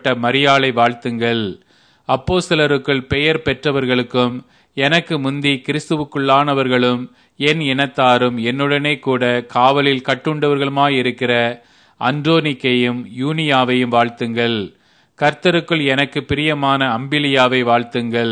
மரியாளை வாழ்த்துங்கள். அப்போஸ்தலருக்குள் பெயர் பெற்றவர்களுக்கும் எனக்கு முந்தி கிறிஸ்துவுக்குள்ளானவர்களும் என் இனத்தாரும் என்னுடனே கூட காவலில் கட்டுண்டவர்களுமாயிருக்கிற அன்றோனிக்கையும் யூனியாவையும் வாழ்த்துங்கள். கர்த்தருக்குள் எனக்கு பிரியமான அம்பிலியாவை வாழ்த்துங்கள்.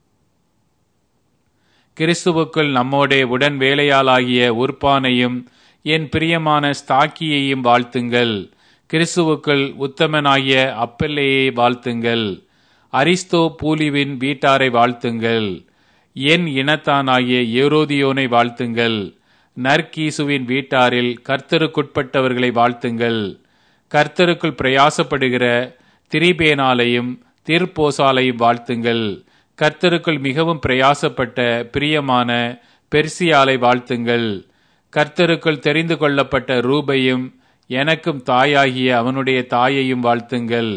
கிறிஸ்துவுக்குள் நம்மோடே உடன் வேலையாளாகிய உர்பானையும் என் பிரியமான ஸ்தாக்கியையும் வாழ்த்துங்கள். கிறிஸ்துவுக்குள் உத்தமனாகிய அப்பல்லையை வாழ்த்துங்கள். அரிஸ்தோ பூலிவின் வீட்டாரை வாழ்த்துங்கள். என் இனத்தானாகிய ஏரோதியோனை வாழ்த்துங்கள். நற்கீசுவின் வீட்டாரில் கர்த்தருக்குட்பட்டவர்களை வாழ்த்துங்கள். கர்த்தருக்குள் பிரயாசப்படுகிற திரிபேனாலையும் திர்போசாலையும் வாழ்த்துங்கள். கர்த்தருக்குள் மிகவும் பிரயாசப்பட்ட பிரியமான பெர்சியாலை வாழ்த்துங்கள். கர்த்தருக்குள் தெரிந்து கொள்ளப்பட்ட ரூபையும் எனக்கும் தாயாகிய அவனுடைய தாயையும் வாழ்த்துங்கள்.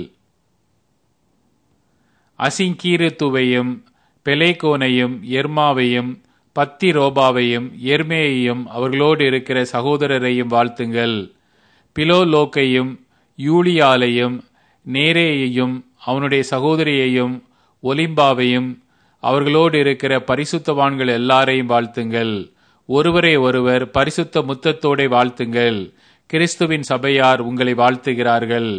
அசிங்கீருத்துவையும் பெலேகோனையும் எர்மாவையும் பத்திரோபாவையும் எர்மேயையும் அவர்களோடு இருக்கிற சகோதரரையும் வாழ்த்துங்கள். பிலோலோக்கையும் யூலியாலையும் நேரேயையும் அவனுடைய சகோதரியையும் ஒலிம்பாவையும் அவர்களோடு இருக்கிற பரிசுத்தவான்கள் எல்லாரையும் வாழ்த்துங்கள். ஒருவரை ஒருவர் பரிசுத்த முத்தத்தோടെ வாழ்த்துங்கள். கிறிஸ்துவின் சபையார் உங்களை வாழ்த்துகிறார்கள்.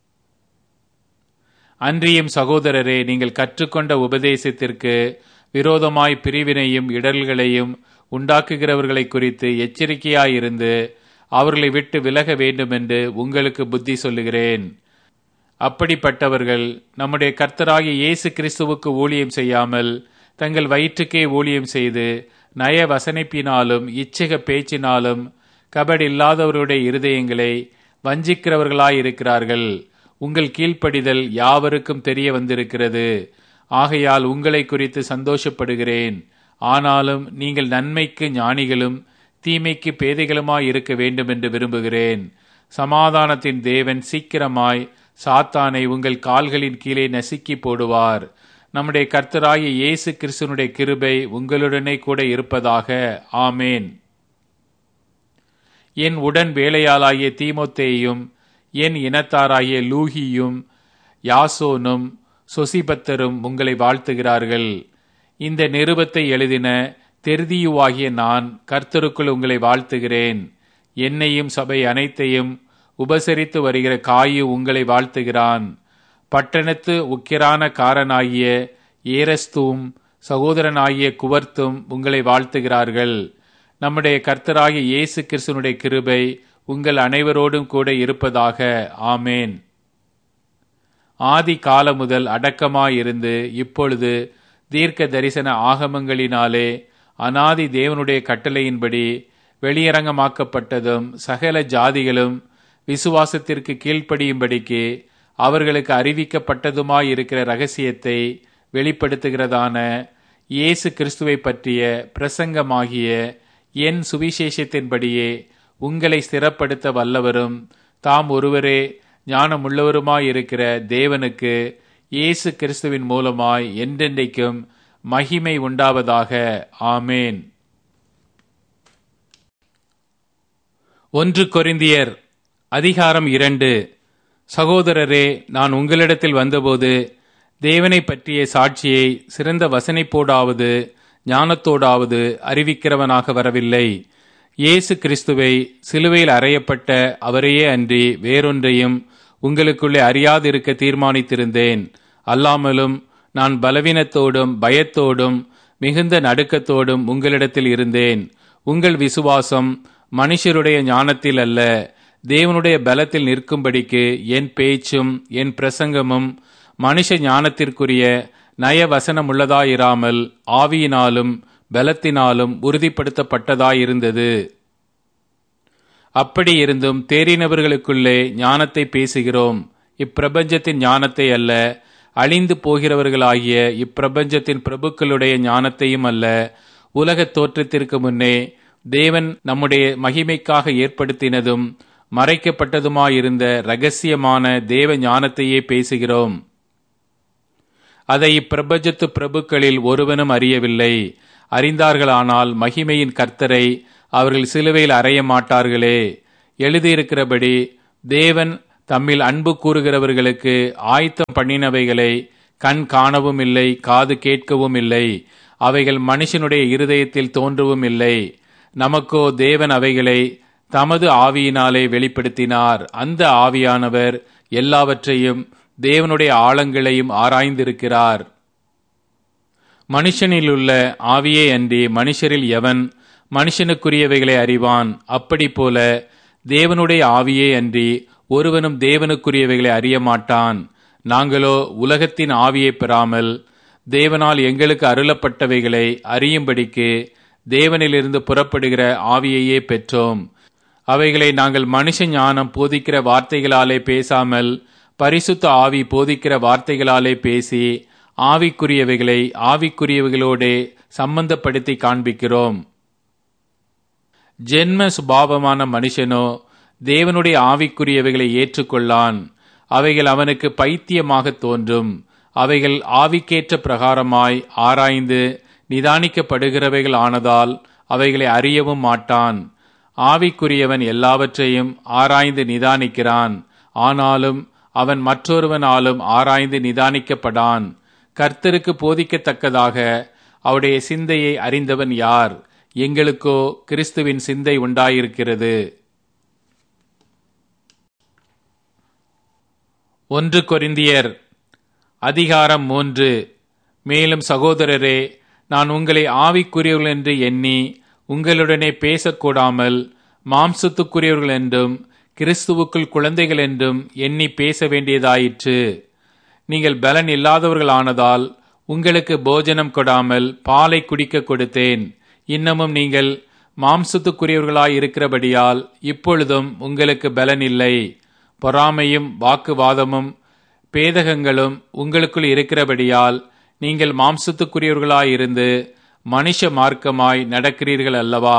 அன்றியும் சகோதரரே, நீங்கள் கற்றுக்கொண்ட உபதேசத்திற்கு விரோதமாய் பிரிவினையும் இடர்களையும் உண்டாக்குகிறவர்களை குறித்து எச்சரிக்கையாயிருந்து அவர்களை விட்டு விலக வேண்டுமென்று உங்களுக்கு புத்தி சொல்லுகிறேன். அப்படிப்பட்டவர்கள் நம்முடைய கர்த்தராகிய இயேசு கிறிஸ்துவுக்கு ஊழியம் செய்யாமல் தங்கள் வயிற்றுக்கே ஊழியம் செய்து நய வசனிப்பினாலும் இச்சக பேச்சினாலும் கபடில்லாதவருடைய இருதயங்களை வஞ்சிக்கிறவர்களாயிருக்கிறார்கள். உங்கள் கீழ்ப்படிதல் யாவருக்கும் தெரிய வந்திருக்கிறது. ஆகையால் உங்களை குறித்து சந்தோஷப்படுகிறேன். ஆனாலும் நீங்கள் நன்மைக்கு ஞானிகளும் தீமைக்கு பேதைகளுமாயிருக்க வேண்டும் என்று விரும்புகிறேன். சமாதானத்தின் தேவன் சீக்கிரமாய் சாத்தானை உங்கள் கால்களின் கீழே நசுக்கி போடுவார். நம்முடைய கர்த்தராகிய இயேசு கிறிஸ்துவினுடைய கிருபை உங்களுடனே கூட இருப்பதாக. ஆமேன். என் உடன் வேலையாளாகிய தீமோத்தேயும் என் இனத்தாராகிய லூகியும் யாசோனும் சொசிபத்தரும் உங்களை வாழ்த்துகிறார்கள். இந்த நிருபத்தை எழுதின தெர்தியுவாகிய நான் கர்த்தருக்குள் உங்களை வாழ்த்துகிறேன். என்னையும் சபை அனைத்தையும் உபசரித்து வருகிற காயு உங்களை வாழ்த்துகிறான். பட்டணத்து உக்கிரான காரனாகிய ஏரஸ்தும் சகோதரனாகிய குவர்த்தும் உங்களை வாழ்த்துகிறார்கள். நம்முடைய கர்த்தராகிய இயேசு கிறிஸ்துவினுடைய கிருபை உங்கள் அனைவரோடும் கூட இருப்பதாக. ஆமேன். ஆதி காலம் முதல் அடக்கமாயிருந்து இப்பொழுது தீர்க்க தரிசன ஆகமங்களினாலே அநாதி தேவனுடைய கட்டளையின்படி வெளியரங்கமாக்கப்பட்டதும் சகல ஜாதிகளும் விசுவாசத்திற்கு கீழ்ப்படியும்படிக்கு அவர்களுக்கு அறிவிக்கப்பட்டதுமாயிருக்கிற இரகசியத்தை வெளிப்படுத்துகிறதான இயேசு கிறிஸ்துவை பற்றிய பிரசங்கமாகிய என் சுவிசேஷத்தின்படியே உங்களை ஸ்திரப்படுத்த வல்லவரும் தாம் ஒருவரே ஞானமுள்ளவருமாயிருக்கிற தேவனுக்கு இயேசு கிறிஸ்துவின் மூலமாய் என்றென்றைக்கும் மகிமை உண்டாவதாக. ஆமேன். 1 கொரிந்தியர் அதிகாரம் 2. சகோதரரே, நான் உங்களிடத்தில் வந்தபோது தேவனை பற்றிய சாட்சியை சிறந்த வசனிப்போடாவது ஞானத்தோடாவது அறிவிக்கிறவனாக வரவில்லை. இயேசு கிறிஸ்துவை சிலுவையில் அறையப்பட்ட அவரையே அன்றி வேறொன்றையும் உங்களுக்குள்ளே அறியாதிருக்க தீர்மானித்திருந்தேன். அல்லாமலும் நான் பலவீனத்தோடும் பயத்தோடும் மிகுந்த நடுக்கத்தோடும் உங்களிடத்தில் இருந்தேன். உங்கள் விசுவாசம் மனுஷருடைய ஞானத்தில் அல்ல, தேவனுடைய பலத்தில் நிற்கும்படிக்கு என் பேச்சும் என் பிரசங்கமும் மனுஷ ஞானத்திற்குரிய நயவசனமுள்ளதாயிராமல் ஆவியினாலும் பலத்தினாலும் உறுதிப்படுத்தப்பட்டதாயிருந்தது. அப்படி இருந்தும் தேறினவர்களுக்குள்ளே ஞானத்தை பேசுகிறோம். இப்பிரபஞ்சத்தின் ஞானத்தை அல்ல, அழிந்து போகிறவர்களாகிய இப்பிரபஞ்சத்தின் பிரபுக்களுடைய ஞானத்தையும் அல்ல, உலகத் தோற்றத்திற்கு முன்னே தேவன் நம்முடைய மகிமைக்காக ஏற்படுத்தினதும் மறைக்கப்பட்டதுமாயிருந்த இரகசியமான தேவ ஞானத்தையே பேசுகிறோம். அதை இப்பிரபஞ்சத்து பிரபுக்களில் ஒருவனும் அறியவில்லை. அறிந்தார்களானால் மகிமையின் கர்த்தரை அவர்கள் சிலுவையில் அறைய மாட்டார்களே. எழுதியிருக்கிறபடி தேவன் தம்மில் அன்பு கூறுகிறவர்களுக்கு ஆயத்தம் பண்ணினவைகளை கண் காணவும் இல்லை, காது கேட்கவும் இல்லை, அவைகள் மனுஷனுடைய இருதயத்தில் தோன்றவும் இல்லை. நமக்கோ தேவன் அவைகளை தமது ஆவியினாலே வெளிப்படுத்தினார். அந்த ஆவியானவர் எல்லாவற்றையும் தேவனுடைய ஆழங்களையும் ஆராய்ந்திருக்கிறார். மனுஷனிலுள்ள ஆவியே அன்றி மனுஷரில் எவன் மனுஷனுக்குரியவைகளை அறிவான்? அப்படி போல தேவனுடைய ஆவியே அன்றி ஒருவனும் தேவனுக்குரியவைகளை அறிய மாட்டான். நாங்களோ உலகத்தின் ஆவியை பெறாமல் தேவனால் எங்களுக்கு அருளப்பட்டவைகளை அறியும்படிக்கு தேவனிலிருந்து புறப்படுகிற ஆவியையே பெற்றோம். அவைகளை நாங்கள் மனுஷ ஞானம் போதிக்கிற வார்த்தைகளாலே பேசாமல் பரிசுத்த ஆவி போதிக்கிற வார்த்தைகளாலே பேசி ஆவிக்குரியவைகளை ஆவிக்குரியவைகளோடே சம்பந்தப்படுத்தி காண்பிக்கிறோம். ஜென்ம சுபாவமான மனுஷனோ தேவனுடைய ஆவிக்குரியவைகளை ஏற்றுக்கொள்ளான். அவைகள் அவனுக்கு பைத்தியமாக தோன்றும். அவைகள் ஆவிக்கேற்ற பிரகாரமாய் ஆராய்ந்து நிதானிக்கப்படுகிறவைகள் ஆனதால் அவைகளை அறியவும் மாட்டான். ஆவிக்குரியவன் எல்லாவற்றையும் ஆராய்ந்து நிதானிக்கிறான். ஆனாலும் அவன் மற்றொருவனாலும் ஆராய்ந்து நிதானிக்கப்படான். கர்த்தருக்கு போதிக்கத்தக்கதாக அவருடைய சிந்தையை அறிந்தவன் யார்? எங்களுக்கோ கிறிஸ்துவின் சிந்தை உண்டாயிருக்கிறது. 1 கொரிந்தியர் அதிகாரம் 3. மேலும் சகோதரரே, நான் உங்களை ஆவிக்குரியவர்கள் என்று எண்ணி உங்களுடனே பேசக்கூடாமல் மாம்சத்துக்குரியவர்கள் என்றும் கிறிஸ்துவுக்குள் குழந்தைகள் என்றும் எண்ணி பேச வேண்டியதாயிற்று. நீங்கள் பலன் இல்லாதவர்களானதால் உங்களுக்கு போஜனம் கொடாமல் பாலை குடிக்க கொடுத்தேன். இன்னமும் நீங்கள் மாம்சத்துக்குரியவர்களாய் இருக்கிறபடியால் இப்பொழுதும் உங்களுக்கு பலன் இல்லை. பொறாமையும் வாக்குவாதமும் பேதகங்களும் உங்களுக்குள் இருக்கிறபடியால் நீங்கள் மாம்சத்துக்குரியவர்களாயிருந்து மனுஷ மார்க்கமாய் நடக்கிறீர்கள் அல்லவா?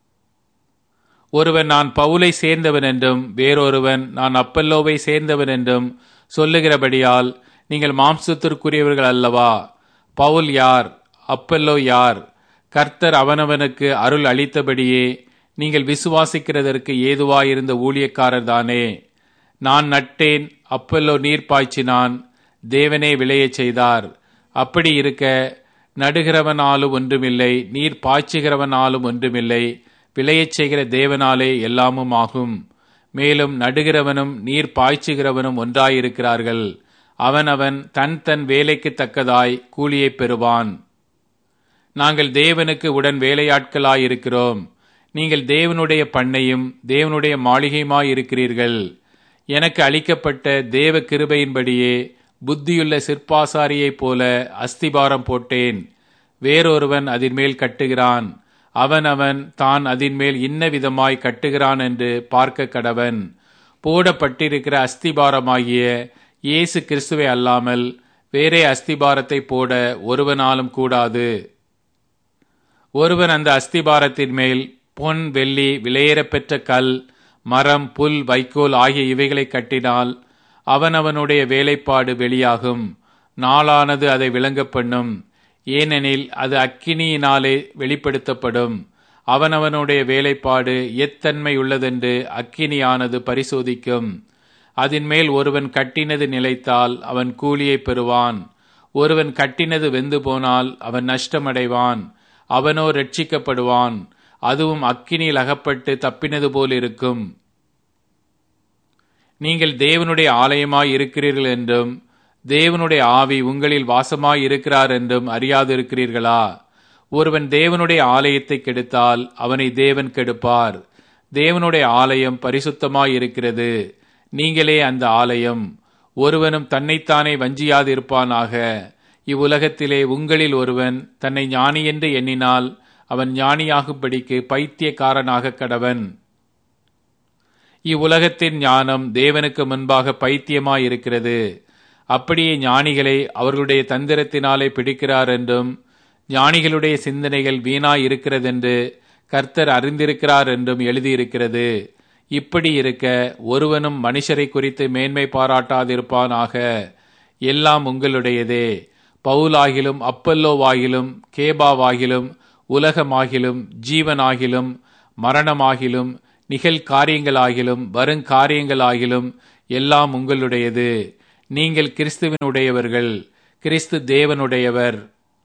ஒருவன் நான் பவுலை சேர்ந்தவன் என்றும் வேறொருவன் நான் அப்பல்லோவை சேர்ந்தவன் என்றும் சொல்லுகிறபடியால் நீங்கள் மாம்சத்திற்குரியவர்கள் அல்லவா? பவுல் யார்? அப்பல்லோ யார்? கர்த்தர் அவனவனுக்கு அருள் அளித்தபடியே நீங்கள் விசுவாசிக்கிறதற்கு ஏதுவாயிருந்த ஊழியக்காரர் தானே. நான் நட்டேன், அப்பல்லோ நீர் பாய்ச்சினான், தேவனே விளையச் செய்தார். அப்படி இருக்க நடுகிறவனாலும் ஒன்றுமில்லை, நீர் பாய்ச்சுகிறவனாலும் ஒன்றுமில்லை, விளையச் செய்கிற தேவனாலே எல்லாமும் ஆகும். மேலும் நடுகிறவனும் நீர் பாய்ச்சுகிறவனும் ஒன்றாயிருக்கிறார்கள். அவனவன் தன் தன் வேலைக்கு தக்கதாய் கூலியை பெறுவான். நாங்கள் தேவனுக்கு உடன் வேலையாட்களாயிருக்கிறோம். நீங்கள் தேவனுடைய பண்ணையும் தேவனுடைய மாளிகையுமாயிருக்கிறீர்கள். எனக்கு அளிக்கப்பட்ட தேவ கிருபையின்படியே புத்தியுள்ள சிற்பாசாரியைப் போல அஸ்திபாரம் போட்டேன். வேறொருவன் அதின்மேல் கட்டுகிறான். அவன் தான் அதின்மேல் இன்ன விதமாய் கட்டுகிறான் என்று பார்க்க கடவன். போடப்பட்டிருக்கிற அஸ்திபாரமாகிய இயேசு கிறிஸ்துவை அல்லாமல் வேறே அஸ்திபாரத்தை போட ஒருவனாலும் கூடாது. ஒருவன் அந்த அஸ்திபாரத்தின் மேல் பொன், வெள்ளி, விலையேறப்பெற்ற கல், மரம், புல், வைக்கோல் ஆகிய இவைகளை கட்டினால் அவனவனுடைய வேலைப்பாடு வெளியாகும். நாளானது அதை விளங்க பண்ணும். ஏனெனில் அது அக்கினியினாலே வெளிப்படுத்தப்படும். அவனவனுடைய வேலைப்பாடு எத்தன்மை உள்ளதென்று அக்கினியானது பரிசோதிக்கும். அதன் மேல் ஒருவன் கட்டினது நிலைத்தால் அவன் கூலியை பெறுவான். ஒருவன் கட்டினது வெந்து போனால் அவன் நஷ்டமடைவான். அவனோ ரட்சிக்கப்படுவான். அதுவும் அக்கினியில் அகப்பட்டு தப்பினது போல் இருக்கும். நீங்கள் தேவனுடைய ஆலயமாய் இருக்கிறீர்கள் என்றும் தேவனுடைய ஆவி உங்களில் வாசமாய் இருக்கிறார் என்றும் அறியாதிருக்கிறீர்களா? ஒருவன் தேவனுடைய ஆலயத்தை கெடுத்தால் அவனை தேவன் கெடுப்பார். தேவனுடைய ஆலயம் பரிசுத்தமாய் இருக்கிறது. நீங்களே அந்த ஆலயம். ஒருவனும் தன்னைத்தானே வஞ்சியாதிருப்பானாக. இவ்வுலகத்திலே உங்களில் ஒருவன் தன்னை ஞானி என்று எண்ணினால் அவன் ஞானியாகும்படிக்கு பைத்தியக்காரனாக கடவன். இவ்வுலகத்தின் ஞானம் தேவனுக்கு முன்பாக பைத்தியமாயிருக்கிறது. அப்படியே ஞானிகளை அவர்களுடைய தந்திரத்தினாலே பிடிக்கிறார் என்றும் ஞானிகளுடைய சிந்தனைகள் வீணாய் இருக்கிறதென்று கர்த்தர் அறிந்திருக்கிறார் என்றும் எழுதியிருக்கிறது. இப்படி இருக்க ஒருவனும் மனுஷரை குறித்து மேன்மை பாராட்டாதிருப்பானாக. எல்லாம் உங்களுடையதே. பவுலாகிலும் அப்பல்லோவாகிலும் கேபாவாகிலும் உலகமாகிலும் ஜீவனாகிலும் மரணமாகிலும் நிகழ்காரியங்களாகிலும் வருங்காரியங்களாகிலும் எல்லாம் உங்களுடையது. நீங்கள் கிறிஸ்துவினுடையவர்கள், கிறிஸ்து தேவனுடையவர்.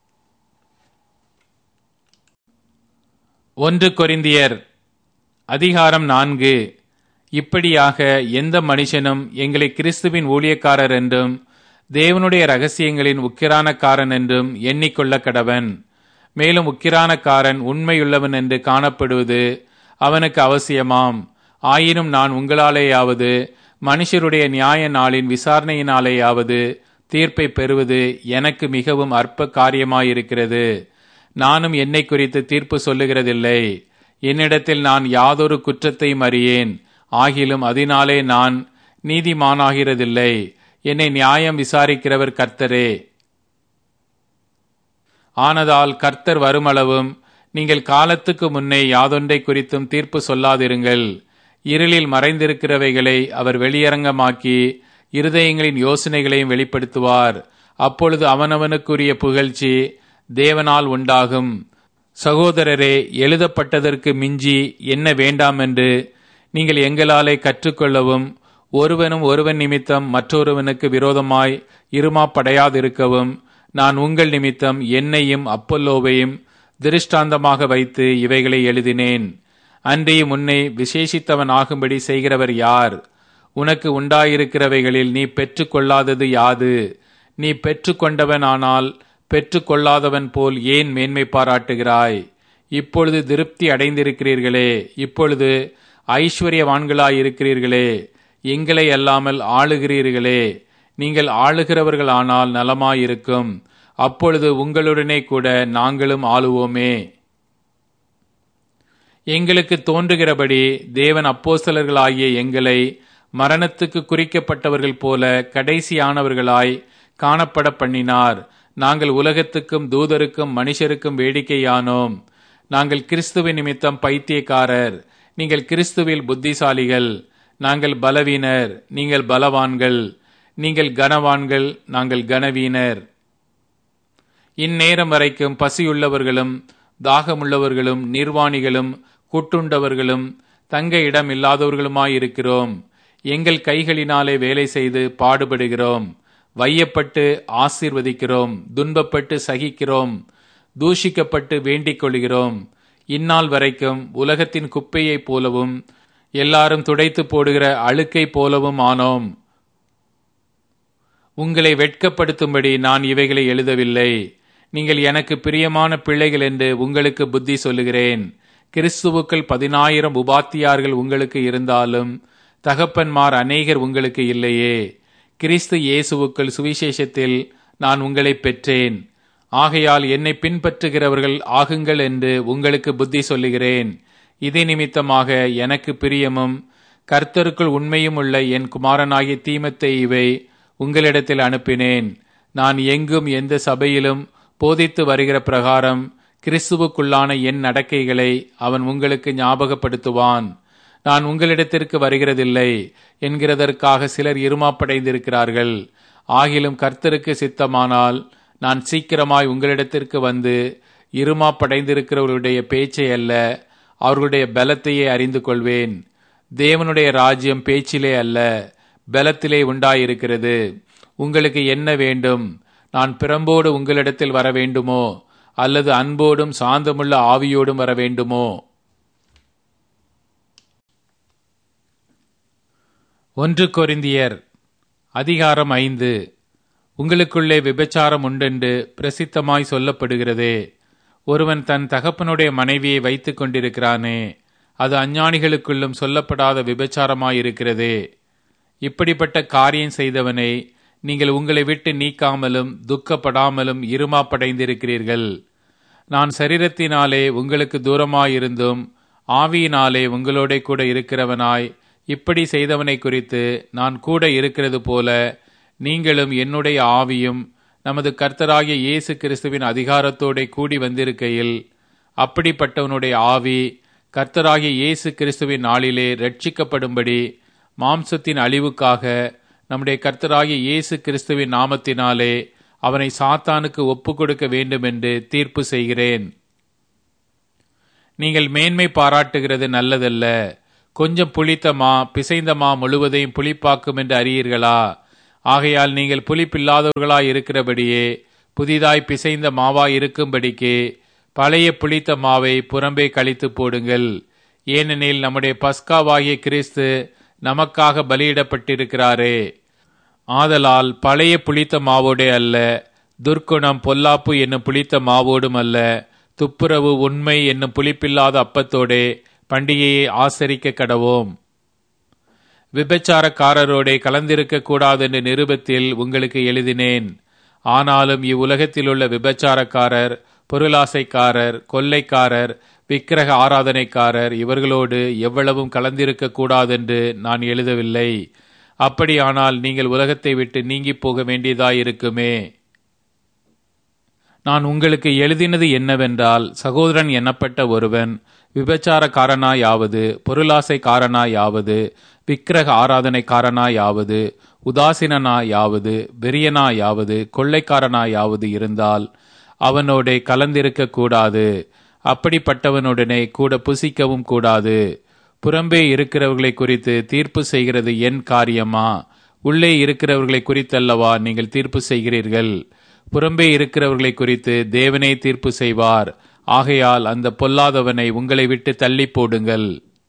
1 கொரிந்தியர் அதிகாரம் 4. இப்படியாக எந்த மனுஷனும் எங்களை கிறிஸ்துவின் ஊழியக்காரர் என்றும் தேவனுடைய இரகசியங்களின் உக்கிரானக்காரன் என்றும் எண்ணிக்கொள்ள கடவன். மேலும் உக்கிரானக்காரன் உண்மையுள்ளவன் என்று காணப்படுவது அவனுக்கு அவசியமாம். ஆயினும் நான் உங்களாலேயாவது மனுஷருடைய நியாய நாளின் விசாரணையினாலேயாவது தீர்ப்பை பெறுவது எனக்கு மிகவும் அற்ப காரியமாயிருக்கிறது. நானும் என்னை குறித்து தீர்ப்பு சொல்லுகிறதில்லை. என்னிடத்தில் நான் யாதொரு குற்றத்தையும் அறியேன். ஆகிலும் அதனாலே நான் நீதிமானாகிறதில்லை. என்னை நியாயம் விசாரிக்கிறவர் கர்த்தரே. ஆனதால் கர்த்தர் வருமளவும் நீங்கள் காலத்துக்கு முன்னே யாதொன்றை குறித்தும் தீர்ப்பு சொல்லாதிருங்கள். இருளில் மறைந்திருக்கிறவைகளை அவர் வெளியரங்கமாக்கி இருதயங்களின் யோசனைகளையும் வெளிப்படுத்துவார். அப்பொழுது அவனவனுக்குரிய புகழ்ச்சி தேவனால் உண்டாகும். சகோதரரே, எழுதப்பட்டதற்கு மிஞ்சி என்ன வேண்டாம் என்று நீங்கள் எங்களாலே கற்றுக்கொள்ளவும், ஒருவனும் ஒருவன் நிமித்தம் மற்றொருவனுக்கு விரோதமாய் இருமாப்படையாதிருக்கவும் நான் உங்கள் நிமித்தம் என்னையும் அப்பல்லோவையும் திருஷ்டாந்தமாக வைத்து இவைகளை எழுதினேன். அன்றியும் உன்னை விசேஷித்தவன் ஆகும்படி செய்கிறவர் யார்? உனக்கு உண்டாயிருக்கிறவைகளில் நீ பெற்றுக்கொள்ளாதது யாது? நீ பெற்றுக்கொண்டவன் ஆனால் பெற்றுக்கொள்ளாதவன் போல் ஏன் மேன்மை பாராட்டுகிறாய்? இப்பொழுது திருப்தி அடைந்திருக்கிறீர்களே, இப்பொழுது ஐஸ்வர்யவான்களாயிருக்கிறீர்களே, எங்களை அல்லாமல் ஆளுகிறீர்களே. நீங்கள் ஆளுகிறவர்களானால் நலமாயிருக்கும். அப்பொழுது உங்களுடனே கூட நாங்களும் ஆளுவோமே. எங்களுக்கு தோன்றுகிறபடி தேவன் அப்போஸ்தலர்களாகிய எங்களை மரணத்துக்கு குறிக்கப்பட்டவர்கள் போல கடைசியானவர்களாய் காணப்பட பண்ணினார். நாங்கள் உலகத்துக்கும் தூதருக்கும் மனுஷருக்கும் வேடிக்கையானோம். நாங்கள் கிறிஸ்துவின் நிமித்தம் பைத்தியக்காரர், நீங்கள் கிறிஸ்துவில் புத்திசாலிகள். நாங்கள் பலவீனர், நீங்கள் பலவான்கள். நீங்கள் கனவான்கள், நாங்கள் கனவீனர். இந்நேரம் வரைக்கும் பசியுள்ளவர்களும் தாகமுள்ளவர்களும் நிர்வாணிகளும் கூட்டுண்டவர்களும் தங்க இடம் இல்லாதவர்களுமாயிருக்கிறோம். எங்கள் கைகளினாலே வேலை செய்து பாடுபடுகிறோம். வையப்பட்டு ஆசீர்வதிக்கிறோம், துன்பப்பட்டு சகிக்கிறோம், தூஷிக்கப்பட்டு வேண்டிக் கொள்கிறோம். இந்நாள் வரைக்கும் உலகத்தின் குப்பையைப் போலவும் எல்லாரும் துடைத்து போடுகிற அழுக்கை போலவும் ஆனோம். உங்களை வெட்கப்படுத்தும்படி நான் இவைகளை எழுதவில்லை. நீங்கள் எனக்கு பிரியமான பிள்ளைகள் என்று உங்களுக்கு புத்தி சொல்லுகிறேன். கிறிஸ்துவுக்குள் 10,000 உபாத்தியார்கள் உங்களுக்கு இருந்தாலும் தகப்பன்மார் அநேகர் உங்களுக்கு இல்லையே. கிறிஸ்து இயேசுவுக்குள் சுவிசேஷத்தில் நான் உங்களை பெற்றேன். ஆகையால் என்னை பின்பற்றுகிறவர்கள் ஆகுங்கள் என்று உங்களுக்கு புத்தி சொல்லுகிறேன். இதே நிமித்தமாக எனக்கு பிரியமும் கர்த்தருக்குள் உண்மையும் உள்ள என் குமாரனாகிய தீமோத்தேயுவை உங்களிடத்தில் அனுப்பினேன். நான் எங்கும் எந்த சபையிலும் போதித்து வருகிற பிரகாரம் கிறிஸ்துவுக்குள்ளான என் நடக்கைகளை அவன் உங்களுக்கு ஞாபகப்படுத்துவான். நான் உங்களிடத்திற்கு வருகிறதில்லை என்கிறதற்காக சிலர் இருமாப்படைந்திருக்கிறார்கள். ஆகிலும் கர்த்தருக்கு சித்தமானால் நான் சீக்கிரமாய் உங்களிடத்திற்கு வந்து இருமாப்படைந்திருக்கிறவர்களுடைய பேச்சை அல்ல, அவர்களுடைய பலத்தையே அறிந்து கொள்வேன். தேவனுடைய ராஜ்யம் பேச்சிலே அல்ல, பலத்திலே உண்டாயிருக்கிறது. உங்களுக்கு என்ன வேண்டும்? நான் பிரம்போடு உங்களிடத்தில் வர வேண்டுமோ, அல்லது அன்போடும் சாந்தமுள்ள ஆவியோடும் வர வேண்டுமோ? 1 கொரிந்தியர் அதிகாரம் 5. உங்களுக்குள்ளே விபச்சாரம் உண்டென்று பிரசித்தமாய் சொல்லப்படுகிறதே. ஒருவன் தன் தகப்பனுடைய மனைவியை வைத்துக் கொண்டிருக்கிறானே, அது அஞ்ஞானிகளுக்குள்ளும் சொல்லப்படாத விபச்சாரமாயிருக்கிறதே. இப்படிப்பட்ட காரியம் செய்தவனை நீங்கள் உங்களை விட்டு நீக்காமலும் துக்கப்படாமலும் இருமாப்படைந்திருக்கிறீர்கள். நான் சரீரத்தினாலே உங்களுக்கு தூரமாயிருந்தும் ஆவியினாலே உங்களோட கூட இருக்கிறவனாய் இப்படி செய்தவனை குறித்து நான் கூட இருக்கிறது போல நீங்களும் என்னுடைய ஆவியும் நமது கர்த்தராகிய இயேசு கிறிஸ்துவின் அதிகாரத்தோட கூடி வந்திருக்கையில், அப்படிப்பட்டவனுடைய ஆவி கர்த்தராகிய இயேசு கிறிஸ்துவின் நாளிலே ரட்சிக்கப்படும்படி மாம்சத்தின் அழிவுக்காக நம்முடைய கர்த்தராகிய இயேசு கிறிஸ்துவின் நாமத்தினாலே அவனை சாத்தானுக்கு ஒப்புக் கொடுக்க வேண்டும் என்று தீர்ப்பு செய்கிறேன். நீங்கள் மேன்மை பாராட்டுகிறது நல்லதல்ல. கொஞ்சம் புளித்த மா பிசைந்த மா முழுவதையும் புளிப்பாக்கும் என்று அறியீர்களா? ஆகையால் நீங்கள் புளிப்பில்லாதவர்களாய் இருக்கிறபடியே புதிதாய் பிசைந்த மாவாய் இருக்கும்படிக்கு பழைய புளித்த மாவை புறம்பே கழித்து போடுங்கள். ஏனெனில் நம்முடைய பஸ்காவாகிய கிறிஸ்து நமக்காக பலியிடப்பட்டிருக்கிறாரே. ஆதலால் பழைய புளித்த மாவோடே அல்ல, துர்க்குணம் பொல்லாப்பு என்னும் புளித்த மாவோடும் அல்ல, துப்புரவு உண்மை என்னும் புளிப்பில்லாத அப்பத்தோடே பண்டிகையை ஆசரிக்க கடவோம். விபச்சாரக்காரரோடே கலந்திருக்க கூடாது என்ற நிருபத்தில் உங்களுக்கு எழுதினேன். ஆனாலும் இவ்வுலகத்திலுள்ள விபச்சாரக்காரர், பொருளாசைக்காரர், கொள்ளைக்காரர், விக்கிரக ஆராதனைக்காரர் இவர்களோடு எவ்வளவும் கலந்திருக்க கூடாதென்று நான் எழுதவில்லை. அப்படியானால் நீங்கள் உலகத்தை விட்டு நீங்கி போக வேண்டியதாயிருக்குமே. நான் உங்களுக்கு எழுதினது என்னவென்றால், சகோதரன் எண்ணப்பட்ட ஒருவன் விபச்சாரக்காரனாயாவது, பொருளாசைக்காரனாயாவது, விக்கிரக ஆராதனைக்காரனாயாவது, உதாசீனாயாவது, வெறியனாயாவது, கொள்ளைக்காரனாயாவது இருந்தால் அவனோடே கலந்திருக்க கூடாது. அப்படிப்பட்டவனுடனே கூட புசிக்கவும் கூடாது. புறம்பே இருக்கிறவர்களை குறித்து தீர்ப்பு செய்கிறது என் காரியமா? உள்ளே இருக்கிறவர்களை குறித்தல்லவா நீங்கள் தீர்ப்பு செய்கிறீர்கள்? புறம்பே இருக்கிறவர்களை குறித்து தேவனே தீர்ப்பு செய்வார். ஆகையால் அந்த பொல்லாதவனை உங்களை விட்டு தள்ளி போடுங்கள்.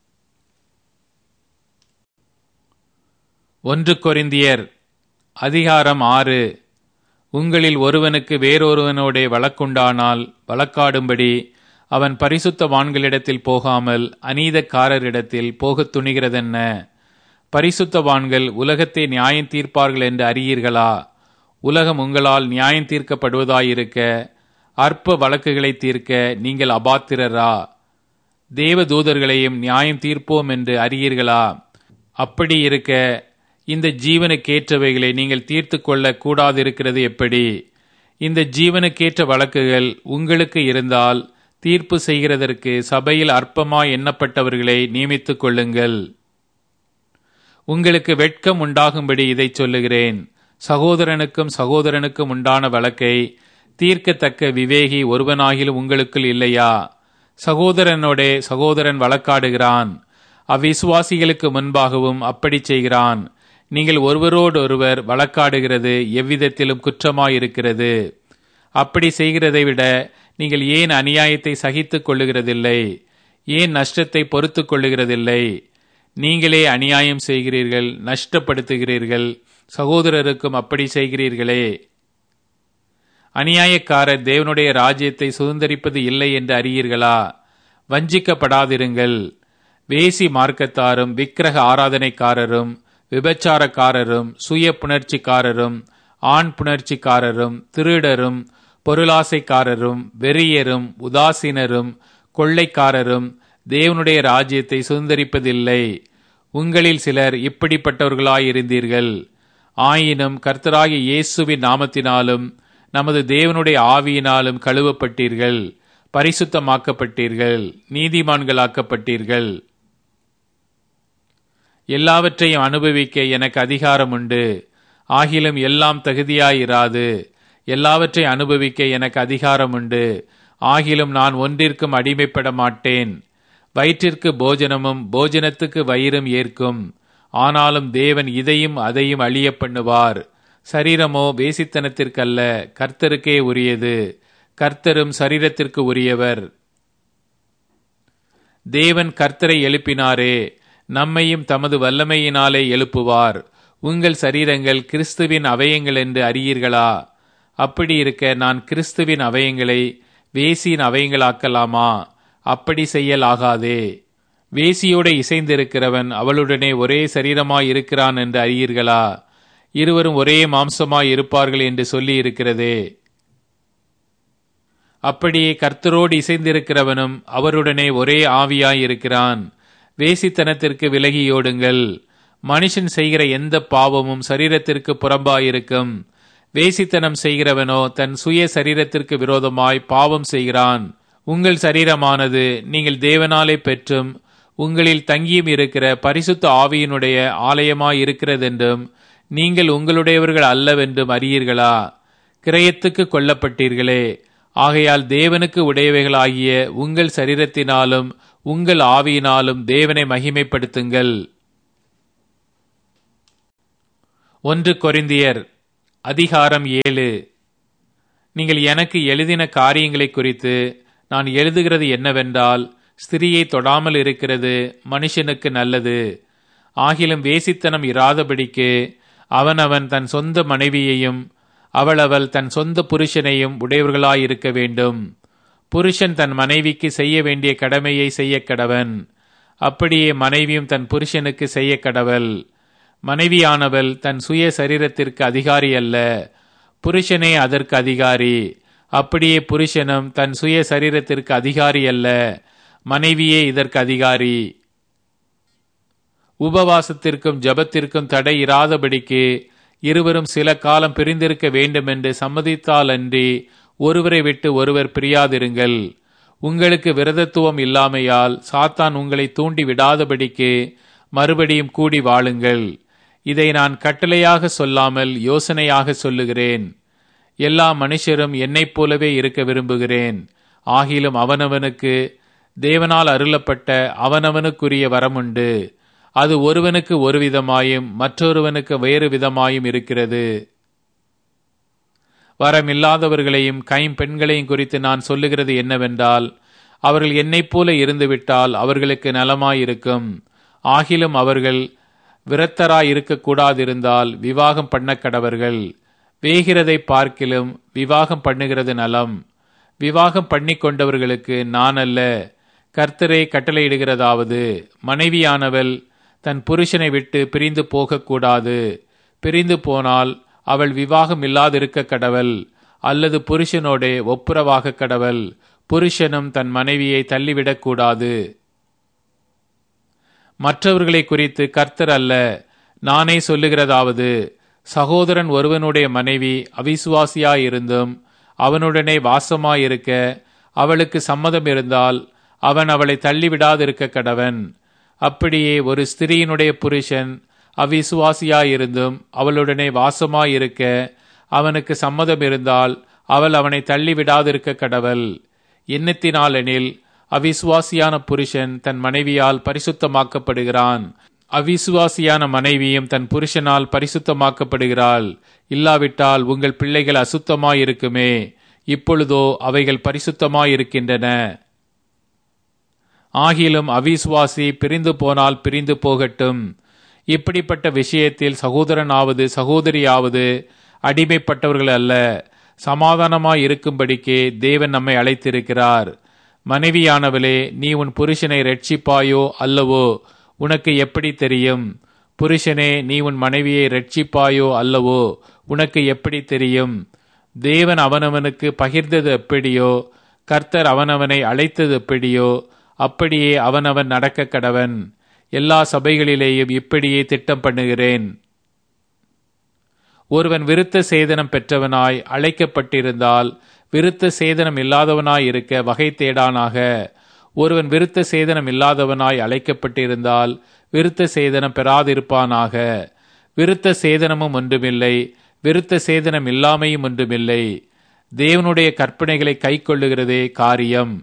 1 கொரிந்தியர் அதிகாரம் 6. உங்களில் ஒருவனுக்கு வேறொருவனோடே வழக்குண்டானால் வழக்காடும்படி அவன் பரிசுத்தவான்களிடத்தில் போகாமல் அநீதக்காரரிடத்தில் போகத் துணிகிறதென்ன? பரிசுத்தவான்கள் உலகத்தை நியாயம் தீர்ப்பார்கள் என்று அறியீர்களா? உலகம் உங்களால் நியாயம் தீர்க்கப்படுவதாயிருக்க அற்ப வழக்குகளை தீர்க்க நீங்கள் அபாத்திரரா? தேவ தூதர்களையும் நியாயம் தீர்ப்போம் என்று அறியீர்களா? அப்படி இருக்க இந்த ஜீவனுக்கேற்றவைகளை நீங்கள் தீர்த்து கொள்ள கூடாதிருக்கிறது எப்படி? இந்த ஜீவனுக்கேற்ற வழக்குகள் உங்களுக்கு இருந்தால் தீர்ப்பு செய்கிறதற்கு சபையில் அற்பமாய் எண்ணப்பட்டவர்களை நியமித்துக் கொள்ளுங்கள். உங்களுக்கு வெட்கம் உண்டாகும்படி இதை சொல்லுகிறேன். சகோதரனுக்கும் சகோதரனுக்கும் உண்டான வழக்கை தீர்க்கத்தக்க விவேகி ஒருவனாகிலும் உங்களுக்குள் இல்லையா? சகோதரனோடே சகோதரன் வழக்காடுகிறான், அவ்விசுவாசிகளுக்கு முன்பாகவும் அப்படி செய்கிறான். நீங்கள் ஒருவரோடொருவர் வழக்காடுகிறது எவ்விதத்திலும் குற்றமாயிருக்கிறது. அப்படி செய்கிறதை விட நீங்கள் ஏன் அநியாயத்தை சகித்துக் கொள்ளுகிறதில்லை? ஏன் நஷ்டத்தை பொறுத்து கொள்ளுகிறதில்லை? நீங்களே அநியாயம் செய்கிறீர்கள், நஷ்டப்படுத்துகிறீர்கள், சகோதரருக்கும் அப்படி செய்கிறீர்களே. அநியாயக்காரர் தேவனுடைய ராஜ்யத்தை சுதந்தரிப்பது இல்லை என்று அறியீர்களா? வஞ்சிக்கப்படாதிருங்கள். வேசி மார்க்கத்தாரும், விக்கிரக ஆராதனைக்காரரும், விபச்சாரக்காரரும், சுய புணர்ச்சிக்காரரும், ஆண் புணர்ச்சிக்காரரும், திருடரும், பொருளாசைக்காரரும், வெறியரும், உதாசீனரும், கொள்ளைக்காரரும் தேவனுடைய ராஜ்யத்தை சுதந்தரிப்பதில்லை. உங்களில் சிலர் இப்படிப்பட்டவர்களாயிருந்தீர்கள். ஆயினும் கர்த்தராகிய இயேசுவின் நாமத்தினாலும் நமது தேவனுடைய ஆவியினாலும் கழுவப்பட்டீர்கள், பரிசுத்தமாக்கப்பட்டீர்கள், நீதிமான்களாக்கப்பட்டீர்கள். எல்லாவற்றையும் அனுபவிக்க எனக்கு அதிகாரம் உண்டு. ஆகிலும் எல்லாம் தகுதியாயிராது. எல்லாவற்றையும் அனுபவிக்க எனக்கு அதிகாரம் உண்டு. ஆகிலும் நான் ஒன்றிற்கும் அடிமைப்பட மாட்டேன். வயிற்றிற்கு போஜனமும் போஜனத்துக்கு வயிறும் ஏற்கும். ஆனாலும் தேவன் இதையும் அதையும் அழிய பண்ணுவார். சரீரமோ வேசித்தனத்திற்கல்ல, கர்த்தருக்கே உரியது. கர்த்தரும் சரீரத்திற்கு உரியவர். தேவன் கர்த்தரை எழுப்பினாரே, நம்மையும் தமது வல்லமையினாலே எழுப்புவார். உங்கள் சரீரங்கள் கிறிஸ்துவின் அவயங்கள் என்று அறியீர்களா? அப்படி இருக்க நான் கிறிஸ்துவின் அவயங்களை வேசியின் அவயங்களாக்கலாமா? அப்படி செய்யலாகாதே. வேசியோடு இசைந்திருக்கிறவன் அவளுடனே ஒரே சரீரமாய் இருக்கிறான் என்று அறியீர்களா? இருவரும் ஒரே மாம்சமாய் இருப்பார்கள் என்று சொல்லி இருக்கிறதே. அப்படியே கர்த்தரோடு இசைந்திருக்கிறவனும் அவருடனே ஒரே ஆவியாய் இருக்கிறான். வேசித்தனத்திற்கு விலகியோடுங்கள். மனுஷன் செய்கிற எந்த பாவமும் சரீரத்திற்கு புறம்பாயிருக்கும். வேசித்தனம் செய்கிறவனோ தன் சுய சரீரத்திற்கு விரோதமாய் பாவம் செய்கிறான். உங்கள் சரீரமானது நீங்கள் தேவனாலே பெற்றும் உங்களில் தங்கியும் இருக்கிற பரிசுத்த ஆவியினுடைய ஆலயமாய் இருக்கிறதென்றும் நீங்கள் உங்களுடையவர்கள் அல்லவென்றும் அறியீர்களா? கிரயத்துக்கு கொல்லப்பட்டீர்களே. ஆகையால் தேவனுக்கு உடையவைகளாகிய உங்கள் சரீரத்தினாலும் உங்கள் ஆவியினாலும் தேவனை மகிமைப்படுத்துங்கள். 1 கொரிந்தியர் அதிகாரம் 7. நீங்கள் எனக்கு எழுதின காரியங்களை குறித்து நான் எழுதுகிறது என்னவென்றால், ஸ்திரியை தொடாமல் இருக்கிறது மனுஷனுக்கு நல்லது. ஆகிலும் வேசித்தனம் இராதபடிக்கு அவனவன் தன் சொந்த மனைவியையும் அவளவள் தன் சொந்த புருஷனையும் உடையவர்களாயிருக்க வேண்டும். புருஷன் தன் மனைவிக்கு செய்ய வேண்டிய கடமையை செய்ய கடவன். அப்படியே மனைவியும் தன் புருஷனுக்கு செய்ய கடவள். மனைவியானவள் தன் சுய சரீரத்திற்கு அதிகாரி அல்ல, புருஷனே அதற்கு அதிகாரி. அப்படியே புருஷனும் தன் சுய சரீரத்திற்கு அதிகாரி அல்ல, மனைவியே இதற்கு அதிகாரி. உபவாசத்திற்கும் ஜபத்திற்கும் தடை இராதபடிக்கு இருவரும் சில காலம் பிரிந்திருக்க வேண்டுமென்று சம்மதித்தாலன்றி ஒருவரை விட்டு ஒருவர் பிரியாதிருங்கள். உங்களுக்கு விரதத்துவம் இல்லாமையால் சாத்தான் உங்களை தூண்டி விடாதபடிக்கு மறுபடியும் கூடி வாழுங்கள். இதை நான் கட்டளையாக சொல்லாமல் யோசனையாக சொல்லுகிறேன். எல்லா மனுஷரும் என்னைப் போலவே இருக்க விரும்புகிறேன். ஆகிலும் அவனவனுக்கு தேவனால் அருளப்பட்ட அவனவனுக்குரிய வரமுண்டு. அது ஒருவனுக்கு ஒரு விதமாயும் மற்றொருவனுக்கு வேறு விதமாயும் இருக்கிறது. வரமில்லாதவர்களையும் கைம்பெண்களையும் குறித்து நான் சொல்லுகிறது என்னவென்றால், அவர்கள் என்னைப் போல இருந்துவிட்டால் அவர்களுக்கு நலமாயிருக்கும். ஆகிலும் அவர்கள் விரத்தராய் இருக்கக்கூடாதிருந்தால் விவாகம் பண்ண கடவர்கள். வேகிறதை பார்க்கிலும் விவாகம் பண்ணுகிறது நலம். விவாகம் பண்ணி கொண்டவர்களுக்கு நான் அல்ல, கர்த்தரே கட்டளையிடுகிறதாவது, மனைவியானவள் தன் புருஷனை விட்டு பிரிந்து போகக்கூடாது. பிரிந்து போனால் அவள் விவாகம் இல்லாதிருக்க கடவள், அல்லது புருஷனோடே ஒப்புரவாக கடவள். புருஷனும் தன் மனைவியை தள்ளிவிடக்கூடாது. மற்றவர்களை குறித்து கர்த்தர் அல்ல, நானே சொல்லுகிறதாவது, சகோதரன் ஒருவனுடைய மனைவி அவிசுவாசியாயிருந்தும் அவனுடனே வாசமாயிருக்க அவளுக்கு சம்மதம் இருந்தால் அவன் அவளை தள்ளிவிடாதிருக்க கடவன். அப்படியே ஒரு ஸ்திரீயினுடைய புருஷன் அவிசுவாசியாயிருந்தும் அவளுடனே வாசமாயிருக்க அவனுக்கு சம்மதம் இருந்தால் அவள் அவனை தள்ளிவிடாதிருக்க கடவள். எண்ணத்தினாலெனில் அவிசுவாசியான புருஷன் தன் மனைவியால் பரிசுத்தமாக்கப்படுகிறான், அவிசுவாசியான மனைவியும் தன் புருஷனால் பரிசுத்தமாக்கப்படுகிறாள். இல்லாவிட்டால் உங்கள் பிள்ளைகள் அசுத்தமாயிருக்குமே, இப்பொழுதோ அவைகள் பரிசுத்தமாயிருக்கின்றன. ஆகிலும் அவிசுவாசி பிரிந்து போனால் பிரிந்து போகட்டும். இப்படிப்பட்ட விஷயத்தில் சகோதரனாவது சகோதரியாவது அடிமைப்பட்டவர்கள் அல்ல, சமாதானமாய் இருக்கும்படிக்கே தேவன் நம்மை அழைத்திருக்கிறார். மனைவியானவளே, நீ உன் புருஷனை இரட்சிப்பாயோ அல்லவோ உனக்கு எப்படி தெரியும்? புருஷனே, நீ உன் மனைவியை இரட்சிப்பாயோ அல்லவோ உனக்கு எப்படி தெரியும்? தேவன் அவனவனுக்கு பகிர்ந்தது எப்படியோ, கர்த்தர் அவனவனை அழைத்தது எப்படியோ, அப்படியே அவனவன் நடக்க கடவன். எல்லா சபைகளிலேயும் இப்படியே திட்டம் பண்ணுகிறேன். ஒருவன் விருத்த சேதனம் பெற்றவனாய் அழைக்கப்பட்டிருந்தால் விருத்த சேதனம் இல்லாதவனாய் இருக்க வகை தேடானாக. ஒருவன் விருத்த சேதனம் இல்லாதவனாய் அழைக்கப்பட்டிருந்தால் விருத்த சேதனம் பெறாதிருப்பானாக. விருத்த சேதனமும் ஒன்றுமில்லை, விருத்த சேதனம் இல்லாமையும் ஒன்றுமில்லை. தேவனுடைய கற்பனைகளை கைக்கொள்ளுகிறதே காரியம்.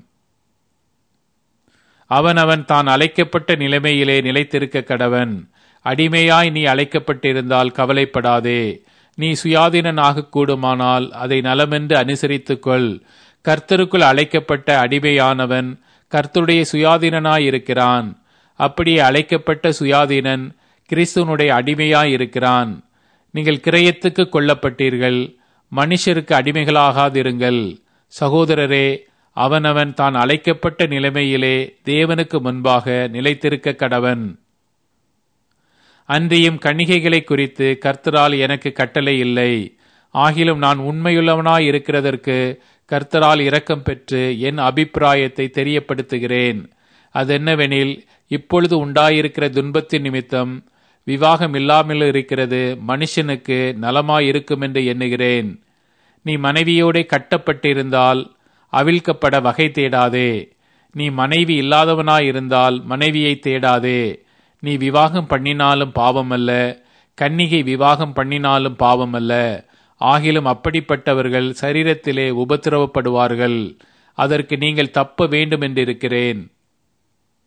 அவனவன் தான் அழைக்கப்பட்ட நிலைமையிலே நிலைத்திருக்க கடவன். அடிமையாய் நீ அழைக்கப்பட்டிருந்தால் கவலைப்படாதே. நீ சுயாதீனனாக கூடுமானால் அதை நலமென்று அனுசரித்துக்கொள். கர்த்தருக்குள் அழைக்கப்பட்ட அடிமையானவன் கர்த்தருடைய சுயாதீனனாயிருக்கிறான். அப்படியே அழைக்கப்பட்ட சுயாதீனன் கிறிஸ்துவனுடைய அடிமையாயிருக்கிறான். நீங்கள் கிரயத்துக்கு கொல்லப்பட்டீர்கள், மனுஷருக்கு அடிமைகளாகாதிருங்கள். சகோதரரே, அவனவன் தான் அழைக்கப்பட்ட நிலைமையிலே தேவனுக்கு முன்பாக நிலைத்திருக்க கடவன். அன்றியும் கன்னிகைகளை குறித்து கர்த்தரால் எனக்கு கட்டளை இல்லை. ஆகிலும் நான் உண்மையுள்ளவனாய் இருக்கிறதற்கு கர்த்தரால் இரக்கம் பெற்று என் அபிப்பிராயத்தை தெரியப்படுத்துகிறேன். அதென்னவெனில், இப்பொழுது உண்டாயிருக்கிற துன்பத்தின் நிமித்தம் விவாகம் இல்லாமல் இருக்கிறது மனுஷனுக்கு நலமாயிருக்கும் என்று எண்ணுகிறேன். நீ மனைவியோடே கட்டப்பட்டிருந்தால் அவிழ்க்கப்பட வகை தேடாதே. நீ மனைவி இல்லாதவனாயிருந்தால் மனைவியை தேடாதே. நீ விவாகம் பண்ணினாலும் பாவமல்ல, கன்னிகை விவாகம் பண்ணினாலும் பாவமல்ல. ஆகிலும் அப்படிப்பட்டவர்கள் சரீரத்திலே உபத்திரவப்படுவார்கள். அதற்கு நீங்கள் தப்ப வேண்டும் என்றிருக்கிறேன்.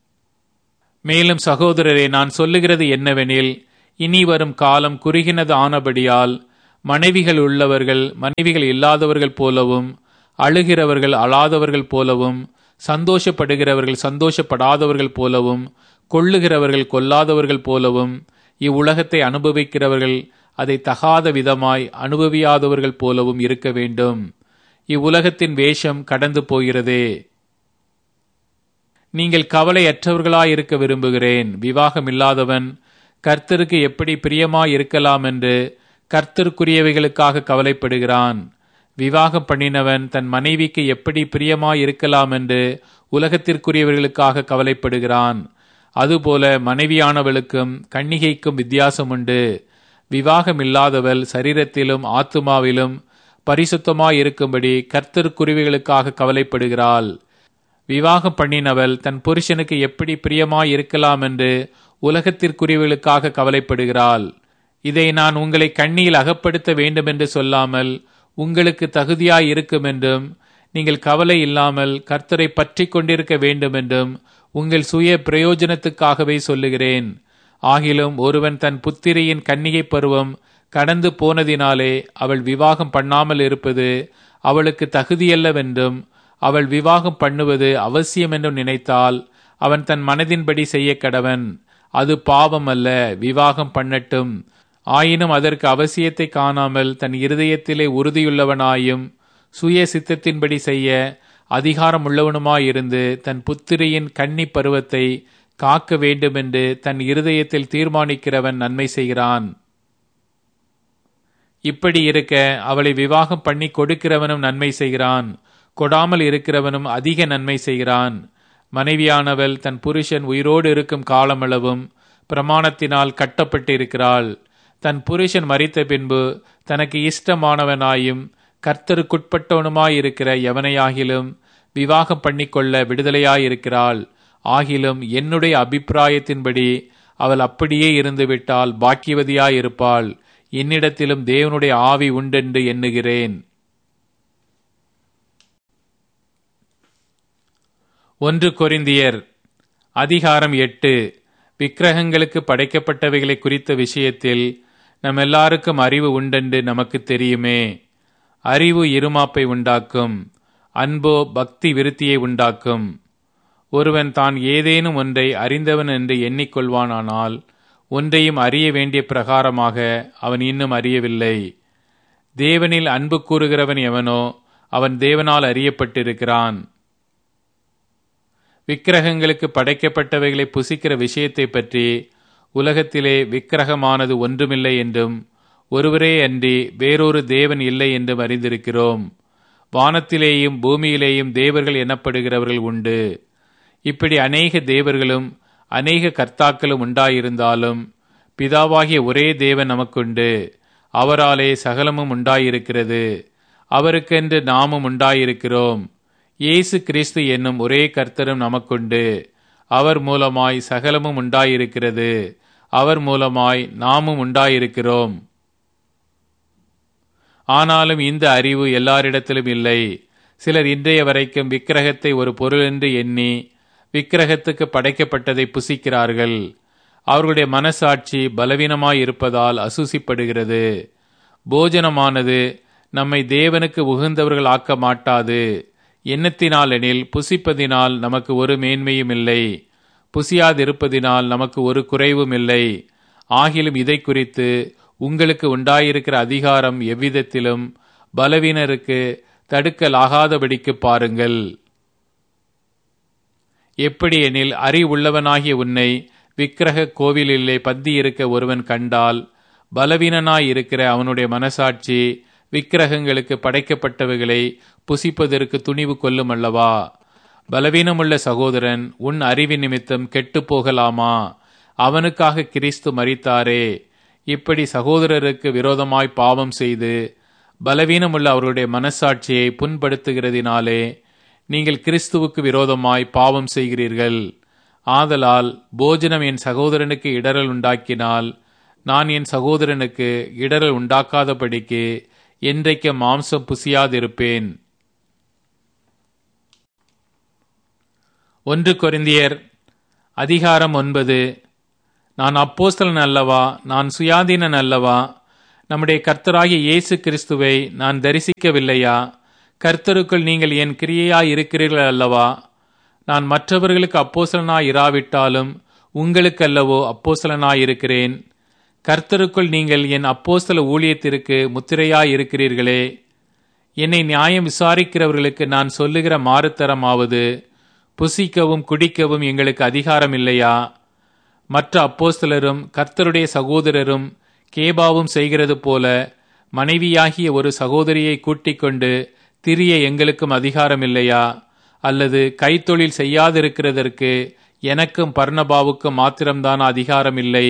மேலும் சகோதரரே, நான் சொல்லுகிறது என்னவெனில், இனி வரும் காலம் குறுகினது ஆனபடியால் மனைவிகள் உள்ளவர்கள் மனைவிகள் இல்லாதவர்கள் போலவும், அழுகிறவர்கள் அழாதவர்கள் போலவும், சந்தோஷப்படுகிறவர்கள் சந்தோஷப்படாதவர்கள் போலவும், கொள்ளுகிறவர்கள் கொல்லாதவர்கள் போலவும், இவ்வுலகத்தை அனுபவிக்கிறவர்கள் அதை தகாத விதமாய் அனுபவியாதவர்கள் போலவும் இருக்க வேண்டும். இவ்வுலகத்தின் வேஷம் கடந்து போகிறதே. நீங்கள் கவலையற்றவர்களாயிருக்க விரும்புகிறேன். விவாகமில்லாதவன் கர்த்தருக்கு எப்படி பிரியமாய் இருக்கலாம் என்று கர்த்தருக்குரியவைகளுக்காக கவலைப்படுகிறான். விவாகம் பண்ணினவன் தன் மனைவிக்கு எப்படி பிரியமாய் இருக்கலாம் என்று உலகத்திற்குரியவர்களுக்காக கவலைப்படுகிறான். அதுபோல மனைவியானவளுக்கும் கன்னிகைக்கும் வித்தியாசம் உண்டு. விவாகமில்லாதவள் சரீரத்திலும் ஆத்துமாவிலும் பரிசுத்தமாயிருக்கும்படி கர்த்தருக்குரியவைகளுக்காக கவலைப்படுகிறாள். விவாகம் பண்ணினவள் தன் புருஷனுக்கு எப்படி பிரியமாய் இருக்கலாம் என்று உலகத்திற்குரியவர்களுக்காக கவலைப்படுகிறாள். இதை நான் உங்களை கண்ணியில் அகப்படுத்த வேண்டுமென்று சொல்லாமல் உங்களுக்கு தகுதியாய் இருக்கும் என்றும், நீங்கள் கவலை இல்லாமல் கர்த்தரை பற்றி கொண்டிருக்க வேண்டுமென்றும் உங்கள் சுய பிரயோஜனத்துக்காகவே சொல்லுகிறேன். ஆகிலும் ஒருவன் தன் புத்திரியின் கன்னிகை பருவம் கடந்து போனதினாலே அவள் விவாகம் பண்ணாமல் இருப்பது அவளுக்கு தகுதியல்லவென்றும், அவள் விவாகம் பண்ணுவது அவசியம் என்றும் நினைத்தால் அவன் தன் மனதின்படி செய்ய கடவன். அது பாவம் அல்ல, விவாகம் பண்ணட்டும். ஆயினும் அதற்கு அவசியத்தை காணாமல் தன் இருதயத்திலே உறுதியுள்ளவனாயும் சுய சித்தத்தின்படி செய்ய அதிகாரம் உள்ளவனுமாயிருந்து தன் புத்திரியின் கன்னி பருவத்தை காக்க வேண்டுமென்று தன் இருதயத்தில் தீர்மானிக்கிறவன் நன்மை செய்கிறான். இப்படி இருக்க அவளை விவாகம் பண்ணி கொடுக்கிறவனும் நன்மை செய்கிறான், கொடாமல் இருக்கிறவனும் அதிக நன்மை செய்கிறான். மனைவியானவள் தன் புருஷன் உயிரோடு இருக்கும் காலமளவும் பிரமாணத்தினால் கட்டப்பட்டிருக்கிறாள். தன் புருஷன் மரித்த பின்பு தனக்கு இஷ்டமானவனாயும் கர்த்தருக்குட்பட்டவனுமாயிருக்கிற எவனையாகிலும் விவாகம் பண்ணிக்கொள்ள விடுதலையாயிருக்கிறாள். ஆகிலும் என்னுடைய அபிப்பிராயத்தின்படி அவள் அப்படியே இருந்துவிட்டால் பாக்கியவதியாயிருப்பாள். என்னிடத்திலும் தேவனுடைய ஆவி உண்டென்று எண்ணுகிறேன். 1 கொரிந்தியர் அதிகாரம் 8. விக்கிரகங்களுக்கு படைக்கப்பட்டவைகளை குறித்த விஷயத்தில் நம் எல்லாருக்கும் அறிவு உண்டென்று நமக்கு தெரியுமே. அறிவு இருமாப்பை உண்டாக்கும், அன்போ பக்தி விருத்தியை உண்டாக்கும். ஒருவன் தான் ஏதேனும் ஒன்றை அறிந்தவன் என்று எண்ணிக்கொள்வானானால் ஒன்றையும் அறிய வேண்டிய பிரகாரமாக அவன் இன்னும் அறியவில்லை. தேவனில் அன்பு கூறுகிறவன் எவனோ அவன் தேவனால் அறியப்பட்டிருக்கிறான். விக்கிரகங்களுக்கு படைக்கப்பட்டவைகளை புசிக்கிற விஷயத்தை பற்றி உலகத்திலே விக்கிரகமானது ஒன்றுமில்லை என்றும் ஒருவரே அன்றி வேறொரு தேவன் இல்லை என்றும் அறிந்திருக்கிறோம். வானத்திலேயும் பூமியிலேயும் தேவர்கள் எனப்படுகிறவர்கள் உண்டு. இப்படி அநேக தேவர்களும் அநேக கர்த்தாக்களும் உண்டாயிருந்தாலும் பிதாவாகிய ஒரே தேவன் நமக்குண்டு. அவராலே சகலமும் உண்டாயிருக்கிறது, அவருக்கென்று நாமும் உண்டாயிருக்கிறோம். இயேசு கிறிஸ்து என்னும் ஒரே கர்த்தரும் நமக்குண்டு. அவர் மூலமாய் சகலமும் உண்டாயிருக்கிறது, அவர் மூலமாய் நாமும் உண்டாயிருக்கிறோம். ஆனாலும் இந்த அறிவு எல்லாரிடத்திலும் இல்லை. சிலர் இன்றைய வரைக்கும் விக்கிரகத்தை ஒரு பொருள் என்று எண்ணி விக்கிரகத்துக்கு படைக்கப்பட்டதை புசிக்கிறார்கள். அவர்களுடைய மனசாட்சி பலவீனமாய் இருப்பதால் அசூசிப்படுகிறது. போஜனமானது நம்மை தேவனுக்கு உகந்தவர்கள் ஆக்க மாட்டாது. எண்ணத்தினால் எனில் புசிப்பதினால் நமக்கு ஒரு மேன்மையும் இல்லை, புசியாதிருப்பதினால் நமக்கு ஒரு குறைவும் இல்லை. ஆகிலும் இதை குறித்து உங்களுக்கு உண்டாயிருக்கிற அதிகாரம் எவ்விதத்திலும் பலவீனருக்கு தடுக்கலாகாதபடிக்கு பாருங்கள். எப்படி எனில் அறிவுள்ளவனாகிய உன்னை விக்கிரக கோவிலிலே பந்தியிருக்க ஒருவன் கண்டால் பலவீனனாயிருக்கிற அவனுடைய மனசாட்சி விக்கிரகங்களுக்கு படைக்கப்பட்டவைகளை புசிப்பதற்கு துணிவு கொள்ளும் அல்லவா? பலவீனமுள்ள சகோதரன் உன் அறிவு நிமித்தம் கெட்டு போகலாமா? அவனுக்காக கிறிஸ்து மரித்தாரே. இப்படி சகோதரருக்கு விரோதமாய் பாவம் செய்து பலவீனமுள்ள அவருடைய மனசாட்சியை புண்படுத்துகிறதினாலே நீங்கள் கிறிஸ்துவுக்கு விரோதமாய் பாவம் செய்கிறீர்கள். ஆதலால் போஜனம் என் சகோதரனுக்கு இடரல் உண்டாக்கினால் நான் என் சகோதரனுக்கு இடரல் உண்டாக்காதபடிக்கு என்றைக்கு மாம்சம் புசியாதிருப்பேன். 1 கொரிந்தியர் அதிகாரம் 9. நான் அப்போஸ்தலன் அல்லவா? நான் சுயாதீனன் அல்லவா? நம்முடைய கர்த்தராகிய இயேசு கிறிஸ்துவை நான் தரிசிக்கவில்லையா? கர்த்தருக்குள் நீங்கள் என் கிரியையாய் இருக்கிறீர்கள் அல்லவா? நான் மற்றவர்களுக்கு அப்போஸ்தலனாய் இராவிட்டாலும் உங்களுக்கல்லவோ அப்போஸ்தலனாய் இருக்கிறேன். கர்த்தருக்குள் நீங்கள் என் அப்போஸ்தல ஊழியத்திற்கு முத்திரையாய் இருக்கிறீர்களே. என்னை நியாயம் விசாரிக்கிறவர்களுக்கு நான் சொல்லுகிற மாறுத்தரமாவது, புசிக்கவும் குடிக்கவும் எங்களுக்கு அதிகாரம் இல்லையா? மற்ற அப்போஸ்தலரும் கர்த்தருடைய சகோதரரும் கேபாவும் செய்கிறது போல மனைவியாகிய ஒரு சகோதரியை கூட்டிக் கொண்டு திரிய எங்களுக்கும் அதிகாரம் இல்லையா? அல்லது கைத்தொழில் செய்யாதிருக்கிறதற்கு எனக்கும் பர்னபாவுக்கும் மாத்திரம்தான் அதிகாரம் இல்லை?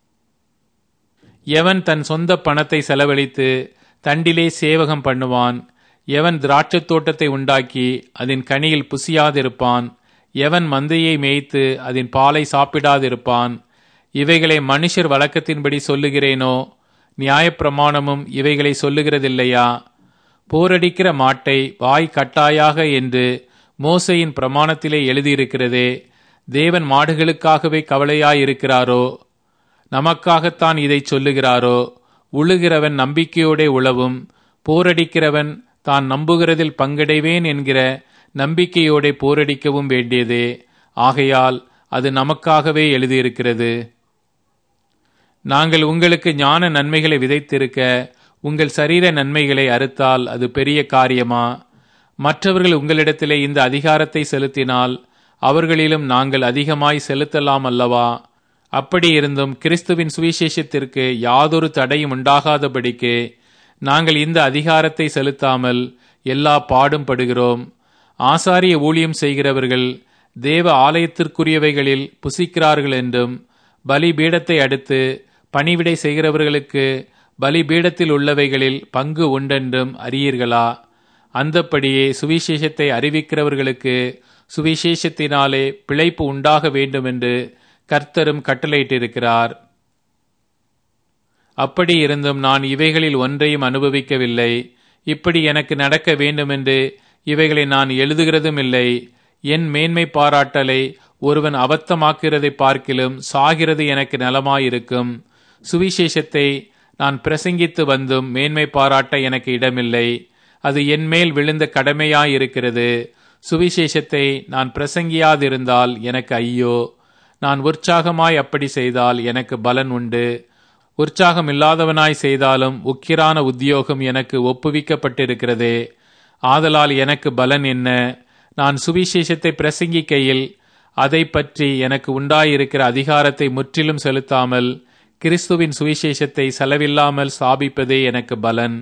எவன் தன் சொந்த பணத்தை செலவழித்து தண்டிலே சேவகம் பண்ணுவான்? எவன் திராட்சத் தோட்டத்தை உண்டாக்கி அதன் கனியில் புசியாதிருப்பான்? எவன் மந்தையை மேய்த்து அதன் பாலை சாப்பிடாதிருப்பான்? இவைகளை மனுஷர் வழக்கத்தின்படி சொல்லுகிறேனோ? நியாயப்பிரமாணமும் இவைகளை சொல்லுகிறதில்லையா? போரடிக்கிற மாட்டை வாய் கட்டாயாக என்று மோசையின் பிரமாணத்திலே எழுதியிருக்கிறதே. தேவன் மாடுகளுக்காகவே கவலையாயிருக்கிறாரோ? நமக்காகத்தான் இதை சொல்லுகிறாரோ? உழுகிறவன் நம்பிக்கையோடே உழவும், போரடிக்கிறவன் தான் நம்புகிறதில் பங்கடைவேன் என்கிற நம்பிக்கையோடே போரடிக்கவும் வேண்டியதே. ஆகையால் அது நமக்காகவே எழுதியிருக்கிறது. நாங்கள் உங்களுக்கு ஞான நன்மைகளை விதைத்திருக்க உங்கள் சரீர நன்மைகளை அறுத்தால் அது பெரிய காரியமா? மற்றவர்கள் உங்களிடத்திலே இந்த அதிகாரத்தை செலுத்தினால் அவர்களிலும் நாங்கள் அதிகமாய் செலுத்தலாம் அல்லவா? அப்படி இருந்தும் கிறிஸ்துவின் சுவிசேஷத்திற்கு யாதொரு தடையும் உண்டாகாதபடிக்கு நாங்கள் இந்த அதிகாரத்தை செலுத்தாமல் எல்லா பாடும் படுகிறோம். ஆசாரிய ஊழியம் செய்கிறவர்கள் தேவ ஆலயத்திற்குரியவைகளில் புசிக்கிறார்கள் என்றும், பலிபீடத்தை அடுத்து பணிவிடை செய்கிறவர்களுக்கு பலிபீடத்தில் உள்ளவைகளில் பங்கு உண்டென்றும் அறியீர்களா? அந்தப்படியே சுவிசேஷத்தை அறிவிக்கிறவர்களுக்கு சுவிசேஷத்தினாலே பிழைப்பு உண்டாக வேண்டும் என்று கர்த்தரும் கட்டளையிட்டிருக்கிறார். அப்படி இருந்தும் நான் இவைகளில் ஒன்றையும் அனுபவிக்கவில்லை. இப்படி எனக்கு நடக்க வேண்டுமென்று இவைகளை நான் எழுதுகிறதும் இல்லை. என் மேன்மை பாராட்டலை ஒருவன் அபத்தமாக்கிறதை பார்க்கிலும் சாகிறது எனக்கு நலமாயிருக்கும். சுவிசேஷத்தை நான் பிரசங்கித்து வந்தும் மேன்மை பாராட்ட எனக்கு இடமில்லை. அது என் மேல் விழுந்த கடமையாயிருக்கிறது. சுவிசேஷத்தை நான் பிரசங்கியாதிருந்தால் எனக்கு ஐயோ! நான் உற்சாகமாய் அப்படி செய்தால் எனக்கு பலன் உண்டு. உற்சாகம் இல்லாதவனாய் செய்தாலும் உக்கிரான உத்தியோகம் எனக்கு ஒப்புவிக்கப்பட்டிருக்கிறதே. ஆதலால் எனக்கு பலன் என்ன? நான் சுவிசேஷத்தை பிரசங்கிக்கையில் அதை பற்றி எனக்கு உண்டாயிருக்கிற அதிகாரத்தை முற்றிலும் செலுத்தாமல் கிறிஸ்துவின் சுவிசேஷத்தை செலவில்லாமல் சாபிப்பதே எனக்கு பலன்.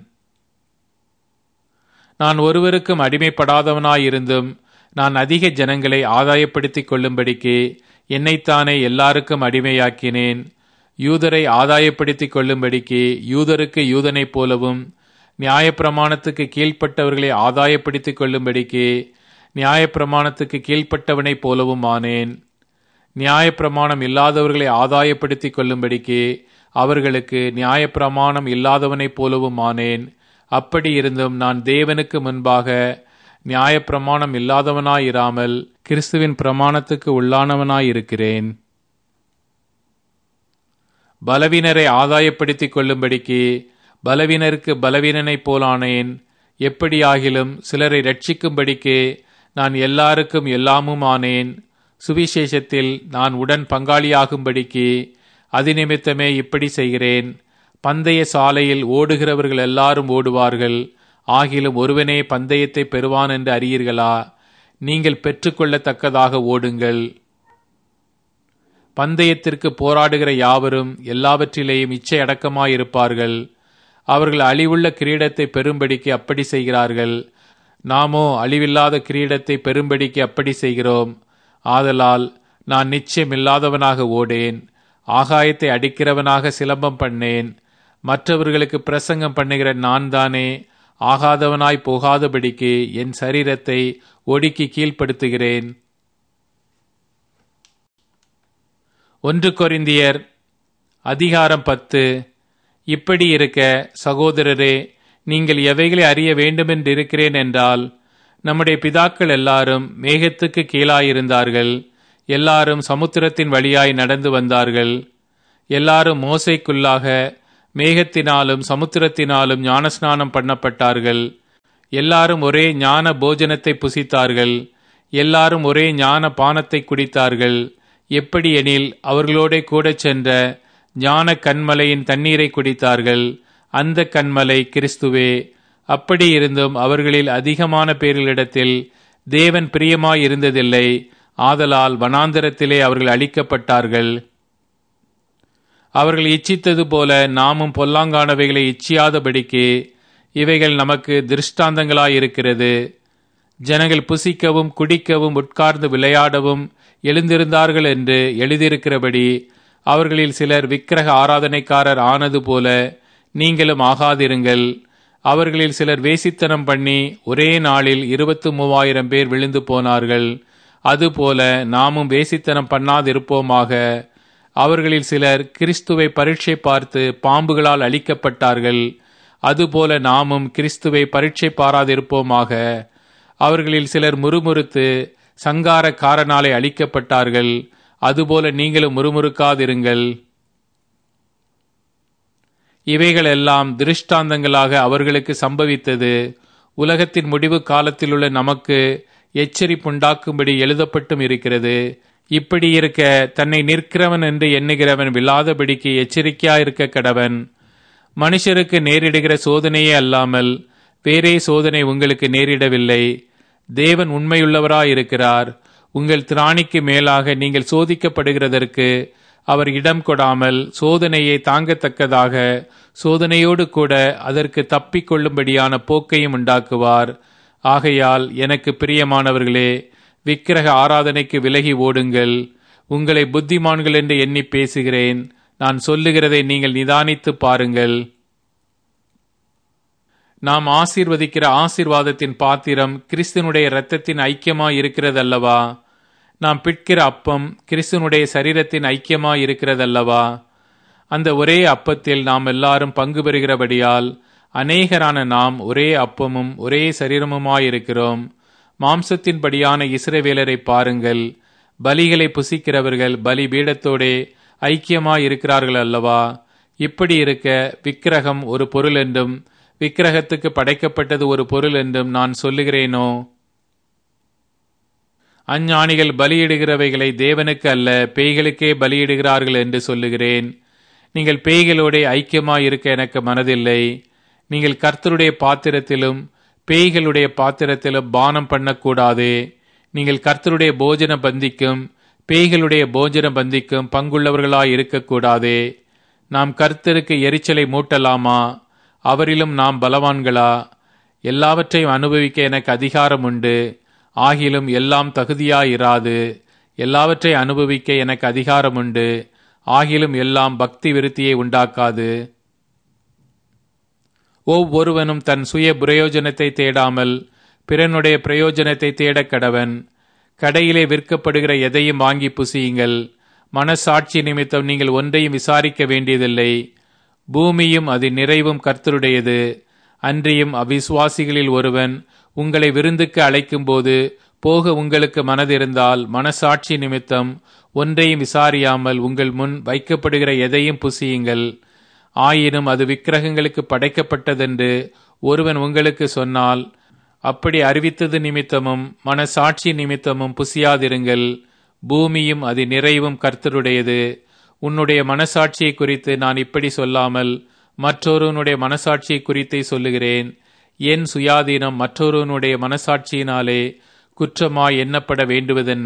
நான் ஒருவருக்கும் அடிமைப்படாதவனாயிருந்தும் நான் அதிக ஜனங்களை ஆதாயப்படுத்திக் கொள்ளும்படிக்கு என்னைத்தானே எல்லாருக்கும் அடிமையாக்கினேன். யூதரை ஆதாயப்படுத்திக் கொள்ளும்படிக்கு யூதருக்கு யூதனைப் போலவும், நியாயப்பிரமாணத்துக்கு கீழ்ப்பட்டவர்களை ஆதாயப்படுத்திக் கொள்ளும்படிக்கு நியாயப்பிரமாணத்துக்கு கீழ்ப்பட்டவனைப் போலவும் ஆனேன். நியாயப்பிரமாணம் இல்லாதவர்களை ஆதாயப்படுத்திக் கொள்ளும்படிக்கு அவர்களுக்கு நியாயப்பிரமாணம் இல்லாதவனைப் போலவும் ஆனேன். அப்படி இருந்தும் நான் தேவனுக்கு முன்பாக நியாயப்பிரமாணம் இல்லாதவனாயிராமல் கிறிஸ்துவின் பிரமாணத்துக்கு உள்ளானவனாயிருக்கிறேன். பலவீனரை ஆதாயப்படுத்திக் கொள்ளும்படிக்கு பலவீனருக்கு பலவீனனைப் போலானேன். எப்படியாகிலும் சிலரை ரட்சிக்கும்படிக்கு நான் எல்லாருக்கும் எல்லாமும் ஆனேன். சுவிசேஷத்தில் நான் உடன் பங்காளியாகும்படிக்கு அதிநிமித்தமே இப்படி செய்கிறேன். பந்தய சாலையில் ஓடுகிறவர்கள் எல்லாரும் ஓடுவார்கள், ஆகிலும் ஒருவனே பந்தயத்தை பெறுவான் என்று அறியீர்களா? நீங்கள் பெற்றுக்கொள்ளத்தக்கதாக ஓடுங்கள். பந்தயத்திற்கு போராடுகிற யாவரும் எல்லாவற்றிலேயும் இச்சை அடக்கமாயிருப்பார்கள். அவர்கள் அழிவுள்ள கிரீடத்தை பெறும்படிக்கு அப்படி செய்கிறார்கள். நாமோ அழிவில்லாத கிரீடத்தை பெறும்படிக்கு அப்படி செய்கிறோம். ஆதலால் நான் நிச்சயமில்லாதவனாக ஓடேன், ஆகாயத்தை அடிக்கிறவனாக சிலம்பம் பண்ணேன். மற்றவர்களுக்கு பிரசங்கம் பண்ணுகிற நான் தானே ஆகாதவனாய் போகாதபடிக்கு என் சரீரத்தை ஒடுக்கி கீழ்ப்படுத்துகிறேன். 1 கொரிந்தியர் அதிகாரம் 10. இப்படி இருக்க சகோதரரே, நீங்கள் எவைகளை அறிய வேண்டுமென்றிருக்கிறேன் என்றால், நம்முடைய பிதாக்கள் எல்லாரும் மேகத்துக்கு கீழாயிருந்தார்கள். எல்லாரும் சமுத்திரத்தின் வழியாய் நடந்து வந்தார்கள். எல்லாரும் மோசேக்குள்ளாக மேகத்தினாலும் சமுத்திரத்தினாலும் ஞானஸ்நானம் பண்ணப்பட்டார்கள். எல்லாரும் ஒரே ஞான போஜனத்தை புசித்தார்கள். எல்லாரும் ஒரே ஞான பானத்தை குடித்தார்கள். எப்படி எனில் அவர்களோட கூட சென்ற ஞான கன்மலையின் தண்ணீரை குடித்தார்கள். அந்த கன்மலை கிறிஸ்துவே. அப்படி இருந்தும் அவர்களில் அதிகமான பேர்களிடத்தில் தேவன் பிரியமாயிருந்ததில்லை. ஆதலால் வனாந்தரத்திலே அவர்கள் அழிக்கப்பட்டார்கள். அவர்கள் இச்சித்தது போல நாமும் பொல்லாங்கானவைகளை இச்சியாதபடிக்கு இவைகள் நமக்கு திருஷ்டாந்தங்களாயிருக்கிறது. ஜனங்கள் புசிக்கவும் குடிக்கவும் உட்கார்ந்து விளையாடவும் எழுந்திருந்தார்கள் என்று எழுதியிருக்கிறபடி அவர்களில் சிலர் விக்கிரக ஆராதனைக்காரர் ஆனது போல நீங்களும் ஆகாதிருங்கள். அவர்களில் சிலர் வேசித்தனம் பண்ணி ஒரே நாளில் 23,000 பேர் விழுந்து போனார்கள். அதுபோல நாமும் வேசித்தனம் பண்ணாதிருப்போமாக. அவர்களில் சிலர் கிறிஸ்துவை பரீட்சை பார்த்து பாம்புகளால் அழிக்கப்பட்டார்கள். அதுபோல நாமும் கிறிஸ்துவை பரீட்சை பாராதிருப்போமாக. அவர்களில் சிலர் முறுமுறுத்து சங்காரக்காரனாலே அழிக்கப்பட்டார்கள். அதுபோல நீங்களும் முறுமுறுக்காதிருங்கள். இவைகளெல்லாம் திருஷ்டாந்தங்களாக அவர்களுக்கு சம்பவித்தது. உலகத்தின் முடிவு காலத்திலுள்ள நமக்கு எச்சரிப்புண்டாக்கும்படி எழுதப்பட்டும் இருக்கிறது. இப்படி இருக்க தன்னை நிற்கிறவன் என்று எண்ணுகிறவன் விழாதபடிக்கு எச்சரிக்கையாயிருக்க கடவன். மனுஷருக்கு நேரிடுகிற சோதனையே அல்லாமல் வேறே சோதனை உங்களுக்கு நேரிடவில்லை. தேவன் உண்மையுள்ளவராயிருக்கிறார். உங்கள் திராணிக்கு மேலாக நீங்கள் சோதிக்கப்படுகிறதற்கு அவர் இடம் கொடாமல் சோதனையை தாங்கத்தக்கதாக சோதனையோடு கூட அதற்கு தப்பிக்கொள்ளும்படியான போக்கையும் உண்டாக்குவார். ஆகையால் எனக்கு பிரியமானவர்களே, விக்கிரக ஆராதனைக்கு விலகி ஓடுங்கள். உங்களை புத்திமான்கள் என்று எண்ணி பேசுகிறேன். நான் சொல்லுகிறதை நீங்கள் நிதானித்து பாருங்கள். நாம் ஆசீர்வதிக்கிற ஆசீர்வாதத்தின் பாத்திரம் கிறிஸ்துனுடைய இரத்தத்தின் ஐக்கியமாய் இருக்கிறதல்லவா? நாம் பிட்கிற அப்பம் கிறிஸ்துனுடைய சரீரத்தின் ஐக்கியமாய் இருக்கிறதல்லவா? அந்த ஒரே அப்பத்தில் நாம் எல்லாரும் பங்கு பெறுகிறபடியால் அநேகரான நாம் ஒரே அப்பமும் ஒரே சரீரமுமாயிருக்கிறோம். மாம்சத்தின்படியான இஸ்ரவேலரை பாருங்கள். பலிகளை புசிக்கிறவர்கள் பலி பீடத்தோடே ஐக்கியமாயிருக்கிறார்கள் அல்லவா? இப்படி இருக்க விக்கிரகம் ஒரு பொருள் என்றும் விக்கிரகத்துக்கு படைக்கப்பட்டது ஒரு பொருள் என்றும் நான் சொல்லுகிறேனோ? அஞ்ஞானிகள் பலியிடுகிறவைகளை தேவனுக்கு அல்ல பேய்களுக்கே பலியிடுகிறார்கள் என்று சொல்லுகிறேன். நீங்கள் பேய்களோட ஐக்கியமாயிருக்க எனக்கு மனதில்லை. நீங்கள் கர்த்தருடைய பாத்திரத்திலும் பேய்களுடைய பாத்திரத்திலும் பானம் பண்ணக்கூடாதே. நீங்கள் கர்த்தருடைய போஜன பந்திக்கும் பேய்களுடைய போஜன பந்திக்கும் பங்குள்ளவர்களாய் இருக்கக்கூடாதே. நாம் கர்த்தருக்கு எரிச்சலை மூட்டலாமா? அவரிலும் நாம் பலவான்களா? எல்லாவற்றையும் அனுபவிக்க எனக்கு அதிகாரம் உண்டு. ஆகிலும் எல்லாம் தகுதியாயிராது. எல்லாவற்றை அனுபவிக்க எனக்கு அதிகாரம் உண்டு. ஆகிலும் எல்லாம் பக்தி விருத்தியை உண்டாக்காது. ஒவ்வொருவனும் தன் சுய பிரயோஜனத்தை தேடாமல் பிறனுடைய பிரயோஜனத்தை தேடக் கடவன். கடையிலே விற்கப்படுகிற எதையும் வாங்கி புசியுங்கள். மனசாட்சி நிமித்தம் நீங்கள் ஒன்றையும் விசாரிக்க வேண்டியதில்லை. பூமியும் அதன் நிறைவும் கர்த்தருடையது. அன்றியும் அவிசுவாசிகளில் ஒருவன் உங்களை விருந்துக்கு அழைக்கும் போது போக உங்களுக்கு மனதிருந்தால் மனசாட்சி நிமித்தம் ஒன்றையும் விசாரியாமல் உங்கள் முன் வைக்கப்படுகிற எதையும் புசியுங்கள். ஆயினும் அது விக்கிரகங்களுக்கு படைக்கப்பட்டதென்று ஒருவன் உங்களுக்கு சொன்னால் அப்படி அறிவித்தது நிமித்தமும் மனசாட்சி நிமித்தமும் புசியாதிருங்கள். பூமியும் அது நிறைவும் கர்த்தருடையது. உன்னுடைய மனசாட்சியை குறித்து நான் இப்படி சொல்லாமல் மற்றொருவனுடைய மனசாட்சியை குறித்தே சொல்லுகிறேன். என் சுயாதீனம் மற்றொருவனுடைய மனசாட்சியினாலே குற்றமாய் எண்ணப்பட வேண்டுவதென்ன?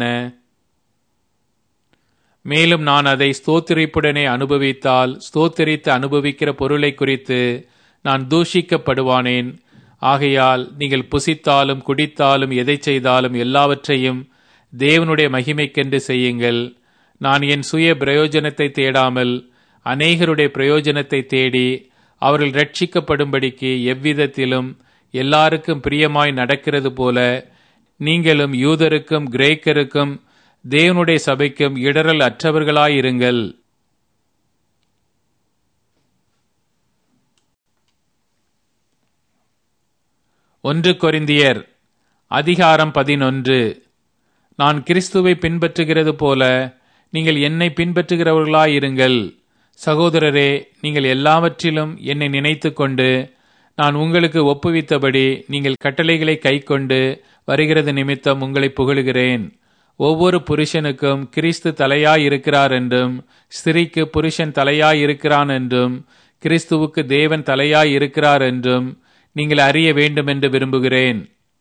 மேலும் நான் அதை ஸ்தோத்திரிப்புடனே அனுபவித்தால் ஸ்தோத்திரித்து அனுபவிக்கிற பொருளை குறித்து நான் தூஷிக்கப்படுவானேன். ஆகையால் நீங்கள் புசித்தாலும் குடித்தாலும் எதை செய்தாலும் எல்லாவற்றையும் தேவனுடைய மகிமைக்கென்று செய்யுங்கள். நான் என் சுய பிரயோஜனத்தை தேடாமல் அநேகருடைய பிரயோஜனத்தை தேடி அவர்கள் ரட்சிக்கப்படும்படிக்கு எவ்விதத்திலும் எல்லாருக்கும் பிரியமாய் நடக்கிறது போல நீங்களும் யூதருக்கும் கிரேக்கருக்கும் தேவனுடைய சபைக்கும் இடரல் அற்றவர்களாயிருங்கள். 1 கொரிந்தியர் அதிகாரம் 11. நான் கிறிஸ்துவை பின்பற்றுகிறது போல நீங்கள் என்னை பின்பற்றுகிறவர்களாயிருங்கள். சகோதரரே, நீங்கள் எல்லாவற்றிலும் என்னை நினைத்து கொண்டு நான் உங்களுக்கு ஒப்புவித்தபடி நீங்கள் கட்டளைகளை கைக்கொண்டு வருகிறது நிமித்தம் உங்களை புகழுகிறேன். ஒவ்வொரு புருஷனுக்கும் கிறிஸ்து தலையாயிருக்கிறார் என்றும், ஸ்திரீக்கு புருஷன் தலையாயிருக்கிறான் என்றும், கிறிஸ்துவுக்கு தேவன் தலையாயிருக்கிறார் என்றும் நீங்கள் அறிய வேண்டும் என்று விரும்புகிறேன்.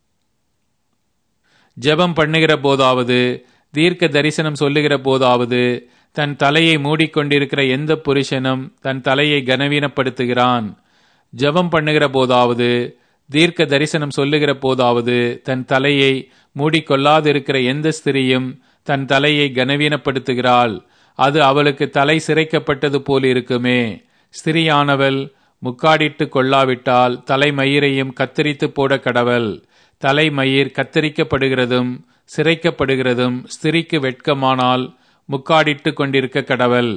ஜெபம் பண்ணுகிற போதாவது, தீர்க்க தரிசனம் சொல்லுகிற போதாவது, தன் தலையை மூடிக்கொண்டிருக்கிற எந்த புருஷனும் தன் தலையை கனவீனப்படுத்துகிறான். ஜெபம் பண்ணுகிற போதாவது, தீர்க்க தரிசனம் சொல்லுகிற போதாவது, தன் தலையை மூடிக்கொள்ளாதிருக்கிற எந்த ஸ்திரியும் தன் தலையை கனவீனப்படுத்துகிறாள். அது அவளுக்கு தலை சிரைக்கப்பட்டது போல் இருக்குமே. ஸ்திரியானவள் முக்காடிட்டு கொள்ளாவிட்டால் தலைமயிரையும் கத்தரித்து போட கடவள். தலைமயிர் கத்தரிக்கப்படுகிறதும் சிரைக்கப்படுகிறதும் ஸ்திரிக்கு வெட்கமானால் முக்காடிட்டு கொண்டிருக்க கடவள்.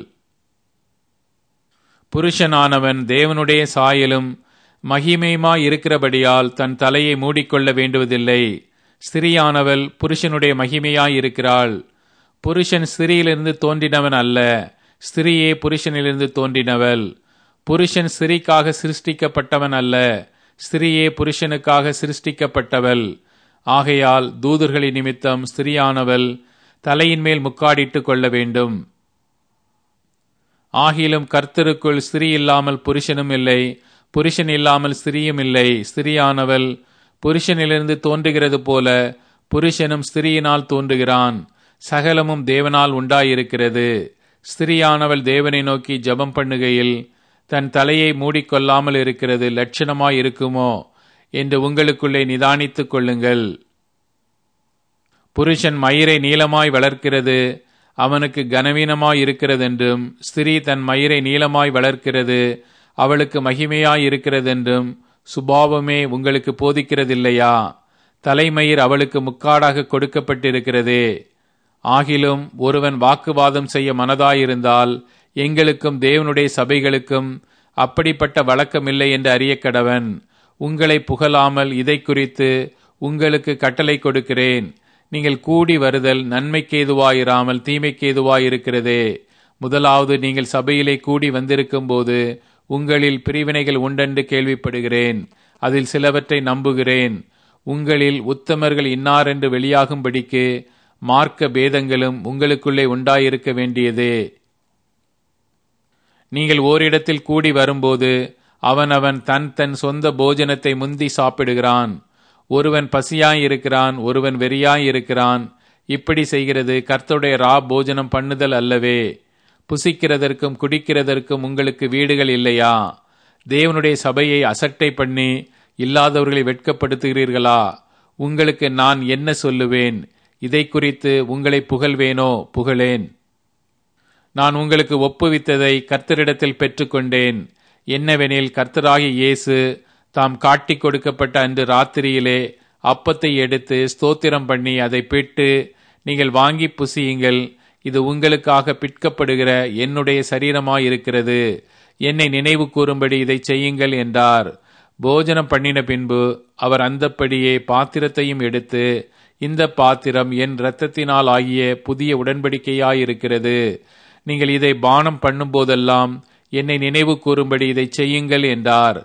புருஷனானவன் தேவனுடைய சாயலும் மகிமையுமாயிருக்கிறபடியால் தன் தலையை மூடிக்கொள்ள வேண்டுவதில்லை. ஸ்திரியானவள் புருஷனுடைய மகிமையாயிருக்கிறாள். புருஷன் ஸ்திரியிலிருந்து தோன்றினவன் அல்ல, ஸ்திரியே புருஷனிலிருந்து தோன்றினவள். புருஷன் ஸ்திரீக்காக சிருஷ்டிக்கப்பட்டவன் அல்ல, ஸ்திரியே புருஷனுக்காக சிருஷ்டிக்கப்பட்டவள். ஆகையால் தூதர்களின் நிமித்தம் ஸ்திரியானவள் தலையின் மேல் முக்காடிட்டு கொள்ள வேண்டும். ஆகிலும் கர்த்தருக்குள் ஸ்திரீ இல்லாமல் புருஷனும் இல்லை, புருஷன் இல்லாமல் ஸ்திரியும் இல்லை. ஸ்திரியானவள் புருஷனிலிருந்து தோன்றுகிறது போல புருஷனும் ஸ்திரியினால் தோன்றுகிறான். சகலமும் தேவனால் உண்டாயிருக்கிறது. ஸ்திரியானவள் தேவனை நோக்கி ஜெபம் பண்ணுகையில் தன் தலையை மூடிக்கொள்ளாமல் இருக்கிறது லட்சணமாய் இருக்குமோ என்று உங்களுக்குள்ளே நிதானித்துக் கொள்ளுங்கள். புருஷன் மயிரை நீளமாய் வளர்க்கிறது அவனுக்கு கனவீனமாய் இருக்கிறதென்றும், ஸ்திரீ தன் மயிரை நீளமாய் வளர்க்கிறது அவளுக்கு மகிமையாய் இருக்கிறதென்றும் சுபாவமே உங்களுக்கு போதிக்கிறதில்லையா? தலைமயிர் அவளுக்கு முக்காடாக கொடுக்கப்பட்டிருக்கிறதே. ஆகிலும் ஒருவன் வாக்குவாதம் செய்ய மனதாயிருந்தால் எங்களுக்கும் தேவனுடைய சபைகளுக்கும் அப்படிப்பட்ட வழக்கமில்லை என்று அறிய கடவன். உங்களை புகழாமல் இதை குறித்து உங்களுக்கு கட்டளை கொடுக்கிறேன். நீங்கள் கூடி வருதல் நன்மைக்கேதுவாயிராமல் தீமைக்கேதுவாயிருக்கிறதே. முதலாவது, நீங்கள் சபையிலே கூடி வந்திருக்கும் போது உங்களில் பிரிவினைகள் உண்டென்று கேள்விப்படுகிறேன். அதில் சிலவற்றை நம்புகிறேன். உங்களில் உத்தமர்கள் இன்னாரென்று வெளியாகும்படிக்கு மார்க்க பேதங்களும் உங்களுக்குள்ளே உண்டாயிருக்க வேண்டியதே. நீங்கள் ஓரிடத்தில் கூடி வரும்போது அவனவன் தன் சொந்த போஜனத்தை முந்தி சாப்பிடுகிறான். ஒருவன் பசியாயிருக்கிறான், ஒருவன் வெறியாயிருக்கிறான். இப்படி செய்கிறது கர்த்தருடைய போஜனம் பண்ணுதல் அல்லவே. புசிக்கிறதற்கும் குடிக்கிறதற்கும் உங்களுக்கு வீடுகள் இல்லையா? தேவனுடைய சபையை அசட்டை பண்ணி இல்லாதவர்களை வெட்கப்படுத்துகிறீர்களா? உங்களுக்கு நான் என்ன சொல்லுவேன்? இதை குறித்து உங்களை புகழ்வேனோ? புகழேன். நான் உங்களுக்கு ஒப்புவித்ததை கர்த்தரிடத்தில் பெற்றுக்கொண்டேன். என்னவெனில், கர்த்தராகிய இயேசு தாம் காட்டி கொடுக்கப்பட்ட அன்று ராத்திரியிலே அப்பத்தை எடுத்து ஸ்தோத்திரம் பண்ணி அதை பிட்டு, நீங்கள் வாங்கி புசியுங்கள், இது உங்களுக்காக பிற்கப்படுகிற என்னுடைய சரீரமாயிருக்கிறது, என்னை நினைவு கூறும்படி இதை செய்யுங்கள் என்றார். போஜனம் பண்ணின பின்பு அவர் அந்தப்படியே பாத்திரத்தையும் எடுத்து, இந்த பாத்திரம் என் இரத்தத்தினால் ஆகிய புதிய உடன்படிக்கையாயிருக்கிறது. நீங்கள் இதை பானம் பண்ணும் போதெல்லாம் என்னை நினைவு கூறும்படி இதை செய்யுங்கள் என்றார்.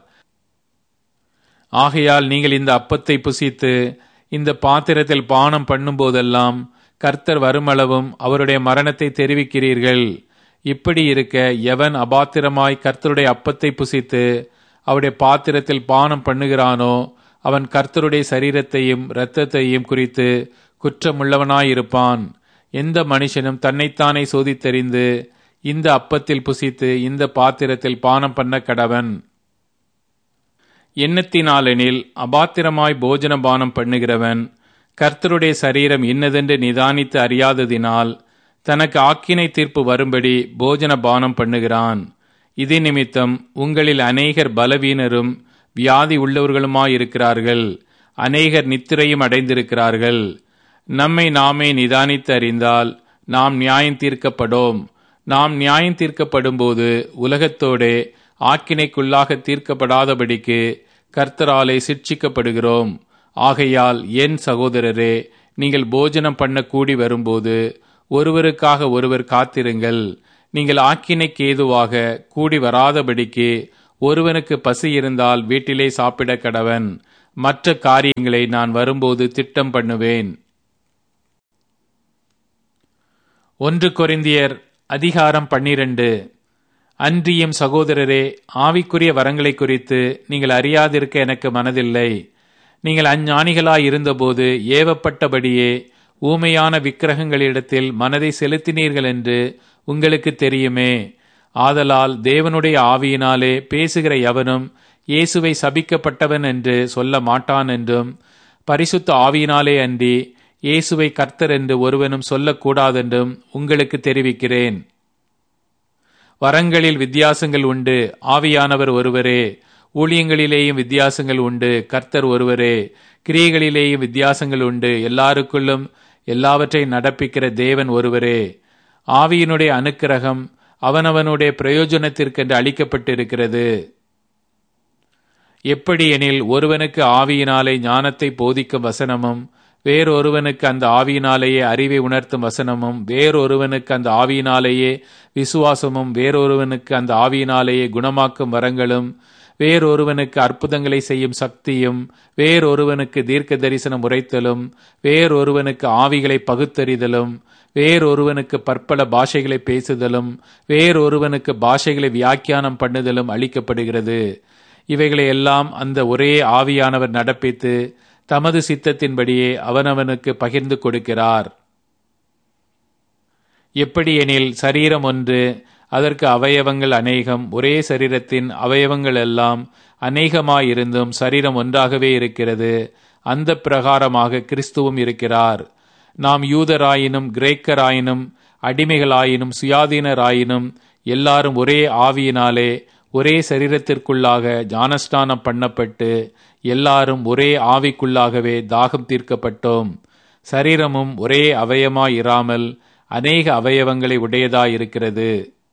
ஆகையால் நீங்கள் இந்த அப்பத்தை புசித்து இந்த பாத்திரத்தில் பானம் பண்ணும் போதெல்லாம் கர்த்தர் வருமளவும் அவருடைய மரணத்தை தெரிவிக்கிறீர்கள். இப்படி இருக்க, எவன் அபாத்திரமாய் கர்த்தருடைய அப்பத்தை புசித்து அவருடைய பாத்திரத்தில் பானம் பண்ணுகிறானோ அவன் கர்த்தருடைய சரீரத்தையும் இரத்தத்தையும் குறித்து குற்றமுள்ளவனாயிருப்பான். எந்த மனுஷனும் தன்னைத்தானே சோதித்தறிந்து இந்த அப்பத்தில் புசித்து இந்த பாத்திரத்தில் பானம் பண்ண கடவன். எண்ணத்தினாலெனில் அபாத்திரமாய் போஜன பானம் பண்ணுகிறவன் கர்த்தருடைய சரீரம் இன்னதென்று நிதானித்து அறியாததினால் தனக்கு ஆக்கினை தீர்ப்பு வரும்படி போஜன பானம் பண்ணுகிறான். இது நிமித்தம் உங்களில் அநேகர் பலவீனரும் வியாதி உள்ளவர்களுமாயிருக்கிறார்கள், அநேகர் நித்திரையும் அடைந்திருக்கிறார்கள். நம்மை நாமே நிதானித்து அறிந்தால் நாம் நியாயம் தீர்க்கப்படோம். நாம் நியாயம் தீர்க்கப்படும் போது உலகத்தோடே ஆக்கினைக்குள்ளாக தீர்க்கப்படாதபடிக்கு கர்த்தராலே சிட்சிக்கப்படுகிறோம். ஆகையால் என் சகோதரரே, நீங்கள் போஜனம் பண்ண கூடி வரும்போது ஒருவருக்காக ஒருவர் காத்திருங்கள். நீங்கள் ஆக்கினைக்கு ஏதுவாக கூடி வராதபடிக்கு ஒருவனுக்கு பசி இருந்தால் வீட்டிலே சாப்பிட கடவன். மற்ற காரியங்களை நான் வரும்போது திட்டம் பண்ணுவேன். 1 கொரிந்தியர் அதிகாரம் 12. அன்றியும் சகோதரரே, ஆவிக்குரிய வரங்களை குறித்து நீங்கள் அறியாதிருக்க எனக்கு மனதில்லை. நீங்கள் அஞ்ஞானிகளாய் இருந்தபோது ஏவப்பட்டபடியே ஊமையான விக்கிரகங்களிடத்தில் மனதை செலுத்தினீர்கள் என்று உங்களுக்கு தெரியுமே. ஆதலால் தேவனுடைய ஆவியினாலே பேசுகிற எவனும் இயேசுவை சபிக்கப்பட்டவன் என்று சொல்ல மாட்டான் என்றும், பரிசுத்த ஆவியினாலே அன்றி இயேசுவை கர்த்தர் என்று ஒருவனும் சொல்லக்கூடாதென்றும் உங்களுக்கு தெரிவிக்கிறேன். வரங்களில் வித்தியாசங்கள் உண்டு, ஆவியானவர் ஒருவரே. ஊழியங்களிலேயும் வித்தியாசங்கள் உண்டு, கர்த்தர் ஒருவரே. கிரியைகளிலேயும் வித்தியாசங்கள் உண்டு, எல்லாருக்குள்ளும் எல்லாவற்றையும் நடப்பிக்கிற தேவன் ஒருவரே. ஆவியினுடைய அனுக்கிரகம் அவனவனுடைய பிரயோஜனத்திற்கென்று அளிக்கப்பட்டிருக்கிறது. எப்படி எனில், ஒருவனுக்கு ஆவியினாலே ஞானத்தை போதிக்கும் வசனமும், வேறொருவனுக்கு அந்த ஆவியினாலேயே அறிவை உணர்த்தும் வசனமும், வேறொருவனுக்கு அந்த ஆவியினாலேயே விசுவாசமும், வேறொருவனுக்கு அந்த ஆவியினாலேயே குணமாக்கும் வரங்களும், வேறொருவனுக்கு அற்புதங்களை செய்யும் சக்தியும், வேறொருவனுக்கு தீர்க்க தரிசனம் உரைத்தலும், வேறொருவனுக்கு ஆவிகளை பகுத்தறிதலும், வேறொருவனுக்கு பற்பல பாஷைகளை பேசுதலும், வேறொருவனுக்கு பாஷைகளை வியாக்கியானம் பண்ணுதலும் அளிக்கப்படுகிறது. இவைகளை எல்லாம் அந்த ஒரே ஆவியானவர் நடப்பித்து தமது சித்தத்தின்படியே அவனவனுக்கு பகிர்ந்து கொடுக்கிறார். எப்படி எனில், சரீரம் ஒன்று, அதற்கு அவயவங்கள் அநேகம். ஒரே சரீரத்தின் அவயவங்கள் எல்லாம் அநேகமாயிருந்தும் சரீரம் ஒன்றாகவே இருக்கிறது. அந்த பிரகாரமாக கிறிஸ்துவும் இருக்கிறார். நாம் யூதராயினும் கிரேக்கராயினும் அடிமைகளாயினும் சுயாதீனராயினும் எல்லாரும் ஒரே ஆவியினாலே ஒரே சரீரத்திற்குள்ளாக ஞானஸ்நானம் பண்ணப்பட்டு எல்லாரும் ஒரே ஆவிக்குள்ளாகவே தாகம் தீர்க்கப்பட்டோம். சரீரமும் ஒரே அவயமாயிராமல் அநேக அவயவங்களை உடையதாயிருக்கிறது.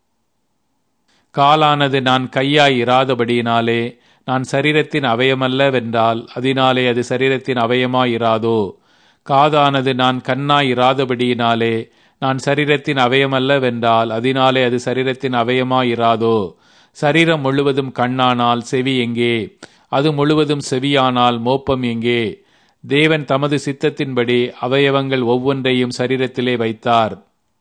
காலானது நான் கையாய் இராதபடியினாலே நான் சரீரத்தின் அவயமல்லவென்றால் அதனாலே அது சரீரத்தின் அவயமாயிராதோ? காதானது நான் கண்ணாய் இராதபடியினாலே நான் சரீரத்தின் அவயமல்லவென்றால் அதனாலே அது சரீரத்தின் அவயமாயிராதோ? சரீரம் முழுவதும் கண்ணானால் செவி எங்கே? அது முழுவதும் செவியானால் மோப்பம் எங்கே? தேவன் தமது சித்தத்தின்படி அவயவங்கள் ஒவ்வொன்றையும் சரீரத்திலே வைத்தார்.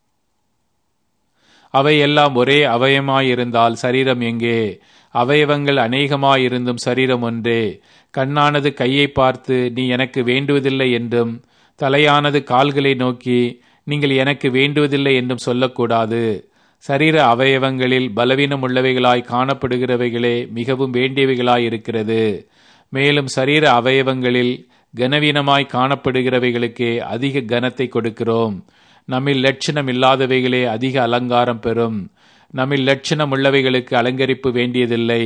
அவையெல்லாம் ஒரே அவயமாயிருந்தால் சரீரம் எங்கே? அவயவங்கள் அநேகமாயிருந்தும் சரீரம் ஒன்றே. கண்ணானது கையை பார்த்து நீ எனக்கு வேண்டுவதில்லை என்றும், தலையானது கால்களை நோக்கி நீங்கள் எனக்கு வேண்டுவதில்லை என்றும் சொல்லக்கூடாது. சரீர அவயவங்களில் பலவீனம் உள்ளவைகளாய் காணப்படுகிறவைகளே மிகவும் வேண்டியவைகளாயிருக்கிறது. மேலும் சரீர அவயவங்களில் கனவீனமாய் காணப்படுகிறவைகளுக்கே அதிக கனத்தை கொடுக்கிறோம். நம்மில் லட்சணம் இல்லாதவைகளே அதிக அலங்காரம் பெறும். நம்மில் லட்சணம் உள்ளவைகளுக்கு அலங்கரிப்பு வேண்டியதில்லை.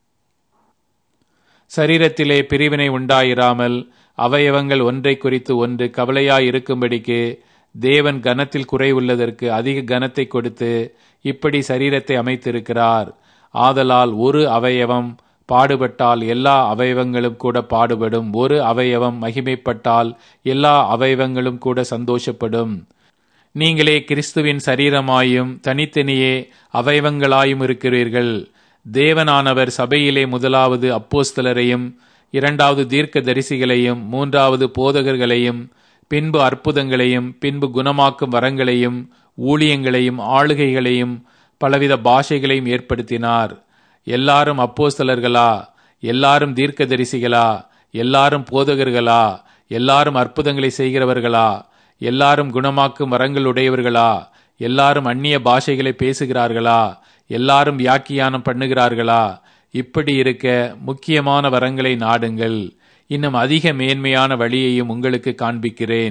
சரீரத்திலே பிரிவினை உண்டாயிராமல் அவயவங்கள் ஒன்றை குறித்து ஒன்று கவலையாயிருக்கும்படிக்கு தேவன் கனத்தில் குறைவுள்ளதற்கு அதிக கனத்தை கொடுத்து இப்படி சரீரத்தை அமைத்திருக்கிறார். ஆதலால் ஒரு அவயவம் பாடுபட்டால் எல்லா அவயவங்களும் கூட பாடுபடும். ஒரு அவயவம் மகிமைப்பட்டால் எல்லா அவயவங்களும் கூட சந்தோஷப்படும். நீங்களே கிறிஸ்துவின் சரீரமாயும் தனித்தனியே அவயவங்களாயும் இருக்கிறீர்கள். தேவனானவர் சபையிலே முதலாவது அப்போஸ்தலரையும், இரண்டாவது தீர்க்க தரிசிகளையும், மூன்றாவது போதகர்களையும், பின்பு அற்புதங்களையும், பின்பு குணமாக்கும் வரங்களையும், ஊழியங்களையும், ஆளுகைகளையும், பலவித பாஷைகளையும் ஏற்படுத்தினார். எல்லாரும் அப்போஸ்தலர்களா? எல்லாரும் தீர்க்க தரிசிகளா? எல்லாரும் போதகர்களா? எல்லாரும் அற்புதங்களை செய்கிறவர்களா? எல்லாரும் குணமாக்கும் வரங்களுடையவர்களா? எல்லாரும் அந்நிய பாஷைகளை பேசுகிறார்களா? எல்லாரும் வியாக்கியானம் பண்ணுகிறார்களா? இப்படி இருக்க முக்கியமான வரங்களை நாடுங்கள். இன்னும் அதிக மேன்மையான வழியையும் உங்களுக்கு காண்பிக்கிறேன்.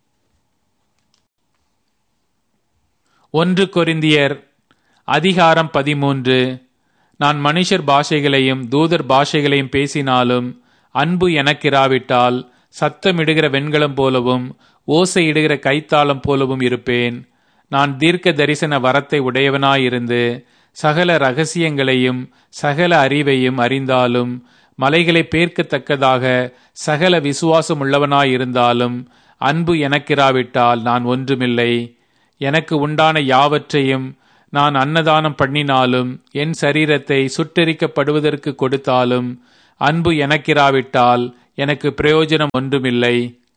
1 கொரிந்தியர் அதிகாரம் 13. நான் மனுஷர் பாஷைகளையும் தூதர் பாஷைகளையும் பேசினாலும் அன்பு எனக்கிராவிட்டால் சத்தமிடுகிற வெண்கலம் போலவும் ஓசையிடுகிற கைத்தாளம் போலவும் இருப்பேன். நான் தீர்க்க தரிசன வரத்தை உடையவனாயிருந்து சகல ரகசியங்களையும் சகல அறிவையும் அறிந்தாலும், மலைகளை பேர்க்கத்தக்கதாக சகல விசுவாசம் உள்ளவனாயிருந்தாலும், அன்பு எனக்கிராவிட்டால் நான் ஒன்றுமில்லை. எனக்கு உண்டான யாவற்றையும் நான் அன்னதானம் பண்ணினாலும், என் சரீரத்தை சுட்டெரிக்கப்படுவதற்கு கொடுத்தாலும், அன்பு எனக்கிராவிட்டால் எனக்கு பிரயோஜனம் ஒன்றுமில்லை.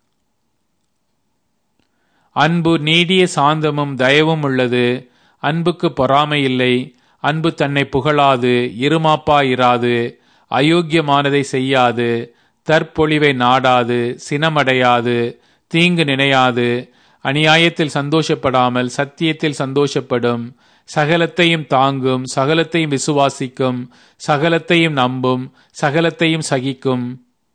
அன்பு நீடிய சாந்தமும் தயவும் உள்ளது. அன்புக்கு பொறாமை இல்லை. அன்பு தன்னை புகழாது, இருமாப்பாயிராது, அயோக்கியமானதை செய்யாது, தற்பொழிவை நாடாது, சினமடையாது, தீங்கு நினையாது, அநியாயத்தில் சந்தோஷப்படாமல் சத்தியத்தில் சந்தோஷப்படும், சகலத்தையும் தாங்கும், சகலத்தையும் விசுவாசிக்கும், சகலத்தையும் நம்பும், சகலத்தையும் சகிக்கும்.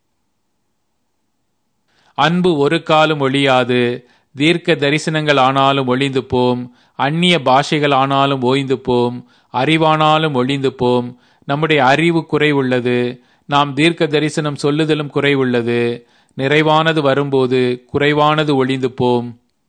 அன்பு ஒரு காலம் ஒழியாது. தீர்க்க தரிசனங்கள் ஆனாலும் ஒழிந்து போம், அந்நிய பாஷைகள் ஆனாலும் ஓய்ந்து போம், அறிவானாலும் ஒழிந்து போம். நம்முடைய அறிவு குறைவுள்ளது, நாம் தீர்க்க தரிசனம் சொல்லுதலும் குறைவுள்ளது. நிறைவானது வரும்போது குறைவானது ஒழிந்து போம்.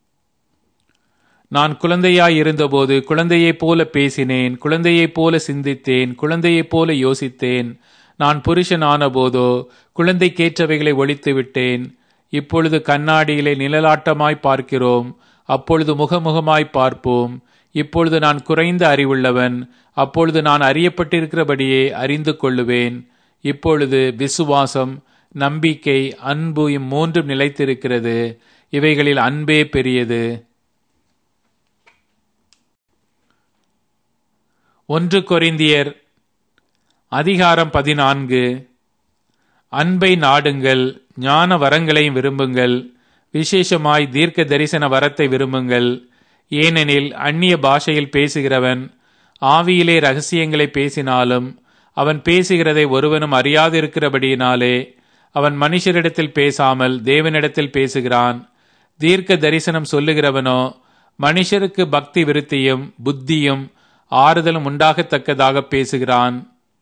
நான் குழந்தையாய் இருந்தபோது குழந்தையைப் போல பேசினேன், குழந்தையைப் போல சிந்தித்தேன், குழந்தையைப் போல யோசித்தேன். நான் புருஷன் ஆன போதோ குழந்தைக்கேற்றவைகளை ஒழித்து விட்டேன். இப்பொழுது கண்ணாடியிலே நிழலாட்டமாய் பார்க்கிறோம், அப்பொழுது முகமுகமாய் பார்ப்போம். இப்பொழுது நான் குறைந்த அறிவுள்ளவன், அப்பொழுது நான் அறியப்பட்டிருக்கிறபடியே அறிந்து கொள்ளுவேன். இப்பொழுது விசுவாசம், நம்பிக்கை, அன்பு இம்மூன்றும் நிலைத்திருக்கிறது. இவைகளில் அன்பே பெரியது. 1 கொரிந்தியர் அதிகாரம் 14. அன்பை நாடுங்கள், ஞான வரங்களையும் விரும்புங்கள், விசேஷமாய் தீர்க்க தரிசன வரத்தை விரும்புங்கள். ஏனெனில் அந்நிய பாஷையில் பேசுகிறவன் ஆவியிலே இரகசியங்களை பேசினாலும் அவன் பேசுகிறதை ஒருவனும் அறியாதிருக்கிறபடியினாலே அவன் மனுஷரிடத்தில் பேசாமல் தேவனிடத்தில் பேசுகிறான். தீர்க்க தரிசனம் சொல்லுகிறவனோ மனுஷருக்கு பக்தி விருத்தியும் புத்தியும் ஆறுதலும் உண்டாகத்தக்கதாக பேசுகிறான்.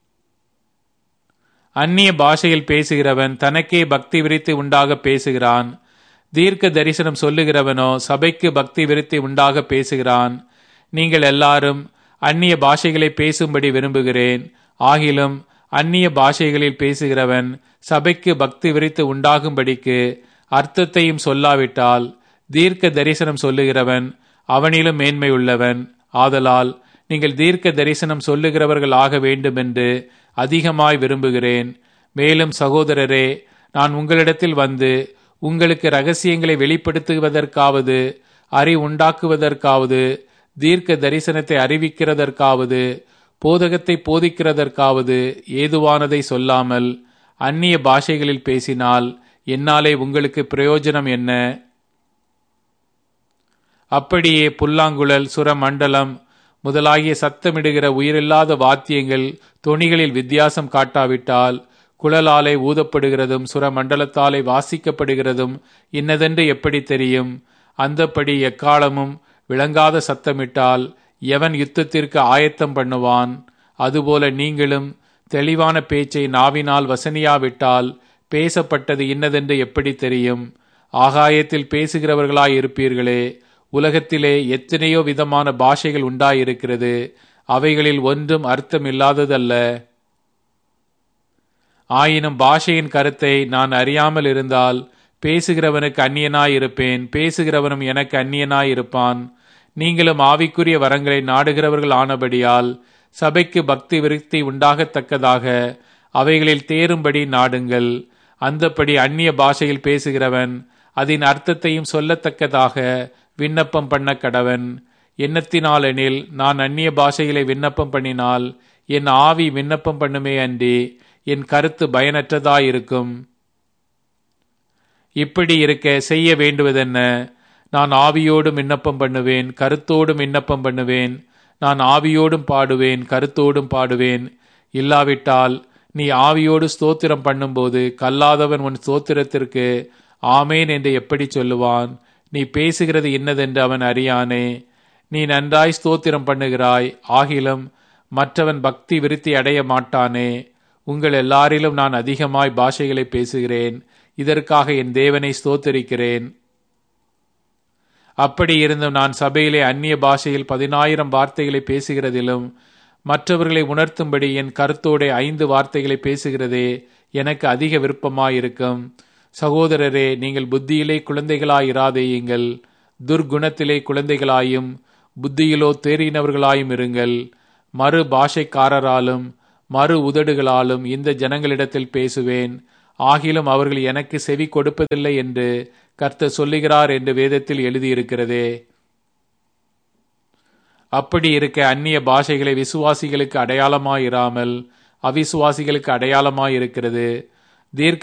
அந்நிய பாஷையில் பேசுகிறவன் தனக்கே பக்தி விருத்தி உண்டாக பேசுகிறான். தீர்க்க தரிசனம் சொல்லுகிறவனோ சபைக்கு பக்தி விருத்தி உண்டாக பேசுகிறான். நீங்கள் எல்லாரும் அந்நிய பாஷைகளை பேசும்படி விரும்புகிறேன். ஆகிலும் அந்நிய பாஷைகளில் பேசுகிறவன் சபைக்கு பக்தி விருத்தி உண்டாகும்படிக்கு அர்த்தத்தையும் சொல்லாவிட்டால் தீர்க்க தரிசனம் சொல்லுகிறவன் அவனிலும் மேன்மை உள்ளவன். ஆதலால் நீங்கள் தீர்க்க தரிசனம் சொல்லுகிறவர்கள் ஆக வேண்டுமென்று அதிகமாய் விரும்புகிறேன். மேலும் சகோதரரே, நான் உங்களிடத்தில் வந்து உங்களுக்கு இரகசியங்களை வெளிப்படுத்துவதற்காவது, அறிவுண்டாக்குவதற்காவது, தீர்க்க தரிசனத்தை அறிவிக்கிறதற்காவது, போதகத்தை போதிக்கிறதற்காவது ஏதுவானதை சொல்லாமல் அந்நிய பாஷைகளில் பேசினால் என்னாலே உங்களுக்கு பிரயோஜனம் என்ன? அப்படியே புல்லாங்குழல், சுரமண்டலம் முதலாகிய சத்தமிடுகிற உயிரில்லாத வாத்தியங்கள் தொனிகளில் வித்தியாசம் காட்டாவிட்டால் குழலாலே ஊதப்படுகிறதும் சுரமண்டலத்தாலே வாசிக்கப்படுகிறதும் இன்னதென்று எப்படி தெரியும்? அந்தப்படி எக்காலமும் விளங்காத சத்தமிட்டால் எவன் யுத்தத்திற்கு ஆயத்தம் பண்ணுவான்? அதுபோல நீங்களும் தெளிவான பேச்சை நாவினால் வசனியாவிட்டால் பேசப்பட்டது இன்னதென்று எப்படி தெரியும்? ஆகாயத்தில் பேசுகிறவர்களாய் இருப்பீர்களே. உலகத்திலே எத்தனையோ விதமான பாஷைகள் உண்டாயிருக்கிறது, அவைகளில் ஒன்றும் அர்த்தம் இல்லாததல்ல. ஆயினும் பாஷையின் கருத்தை நான் அறியாமல் இருந்தால் பேசுகிறவனுக்கு அந்நியனாயிருப்பேன், பேசுகிறவனும் எனக்கு அந்நியனாயிருப்பான். நீங்களும் ஆவிக்குரிய வரங்களை நாடுகிறவர்கள் ஆனபடியால் சபைக்கு பக்தி விருத்தி உண்டாகத்தக்கதாக அவைகளில் தேரும்படி நாடுங்கள். அந்தப்படி அந்நிய பாஷையில் பேசுகிறவன் அதன் அர்த்தத்தையும் சொல்லத்தக்கதாக விண்ணப்பம் பண்ண கடவன். எண்ணத்தினாலெனில் நான் அந்நிய பாஷைகளை விண்ணப்பம் பண்ணினால் என் ஆவி விண்ணப்பம் பண்ணுமே அன்றி என் கருத்து பயனற்றதாயிருக்கும். இப்படி இருக்க செய்ய வேண்டுவதென்ன? நான் ஆவியோடும் விண்ணப்பம் பண்ணுவேன், கருத்தோடும் விண்ணப்பம் பண்ணுவேன். நான் ஆவியோடும் பாடுவேன், கருத்தோடும் பாடுவேன். இல்லாவிட்டால் நீ ஆவியோடு ஸ்தோத்திரம் பண்ணும்போது கல்லாதவன் உன் ஸ்தோத்திரத்திற்கு ஆமேன் என்று எப்படி சொல்லுவான்? நீ பேசுகிறது இன்னதென்று அவன் அறியானே. நீ நன்றாய் ஸ்தோத்திரம் பண்ணுகிறாய், ஆகிலும் மற்றவன் பக்தி விருத்தி அடைய மாட்டானே. உங்கள் எல்லாரிலும் நான் அதிகமாய் பாஷைகளை பேசுகிறேன், இதற்காக என் தேவனை ஸ்தோத்தரிக்கிறேன். அப்படி இருந்தும் நான் சபையிலே அந்நிய பாஷையில் 10,000 வார்த்தைகளை பேசுகிறதிலும் மற்றவர்களை உணர்த்தும்படி என் கருத்தோட 5 வார்த்தைகளை பேசுகிறதே எனக்கு அதிக விருப்பமாயிருக்கும். சகோதரரே, நீங்கள் புத்தியிலே குழந்தைகளாயிராதேயுங்கள், துர்க்குணத்திலே குழந்தைகளாயும் புத்தியிலோ தேறினவர்களாயும் இருங்கள். மறு பாஷைக்காரராலும் மறு உதடுகளாலும் இந்த ஜனங்களிடத்தில் பேசுவேன், ஆகிலும் அவர்கள் எனக்கு செவி கொடுப்பதில்லை என்று கர்த்தர் சொல்லுகிறார் என்று வேதத்தில் எழுதியிருக்கிறதே. அப்படி இருக்க அந்நிய பாஷைகளை விசுவாசிகளுக்கு அடையாளமாயிராமல் அவிசுவாசிகளுக்கு அடையாளமாயிருக்கிறது. தீர்க்க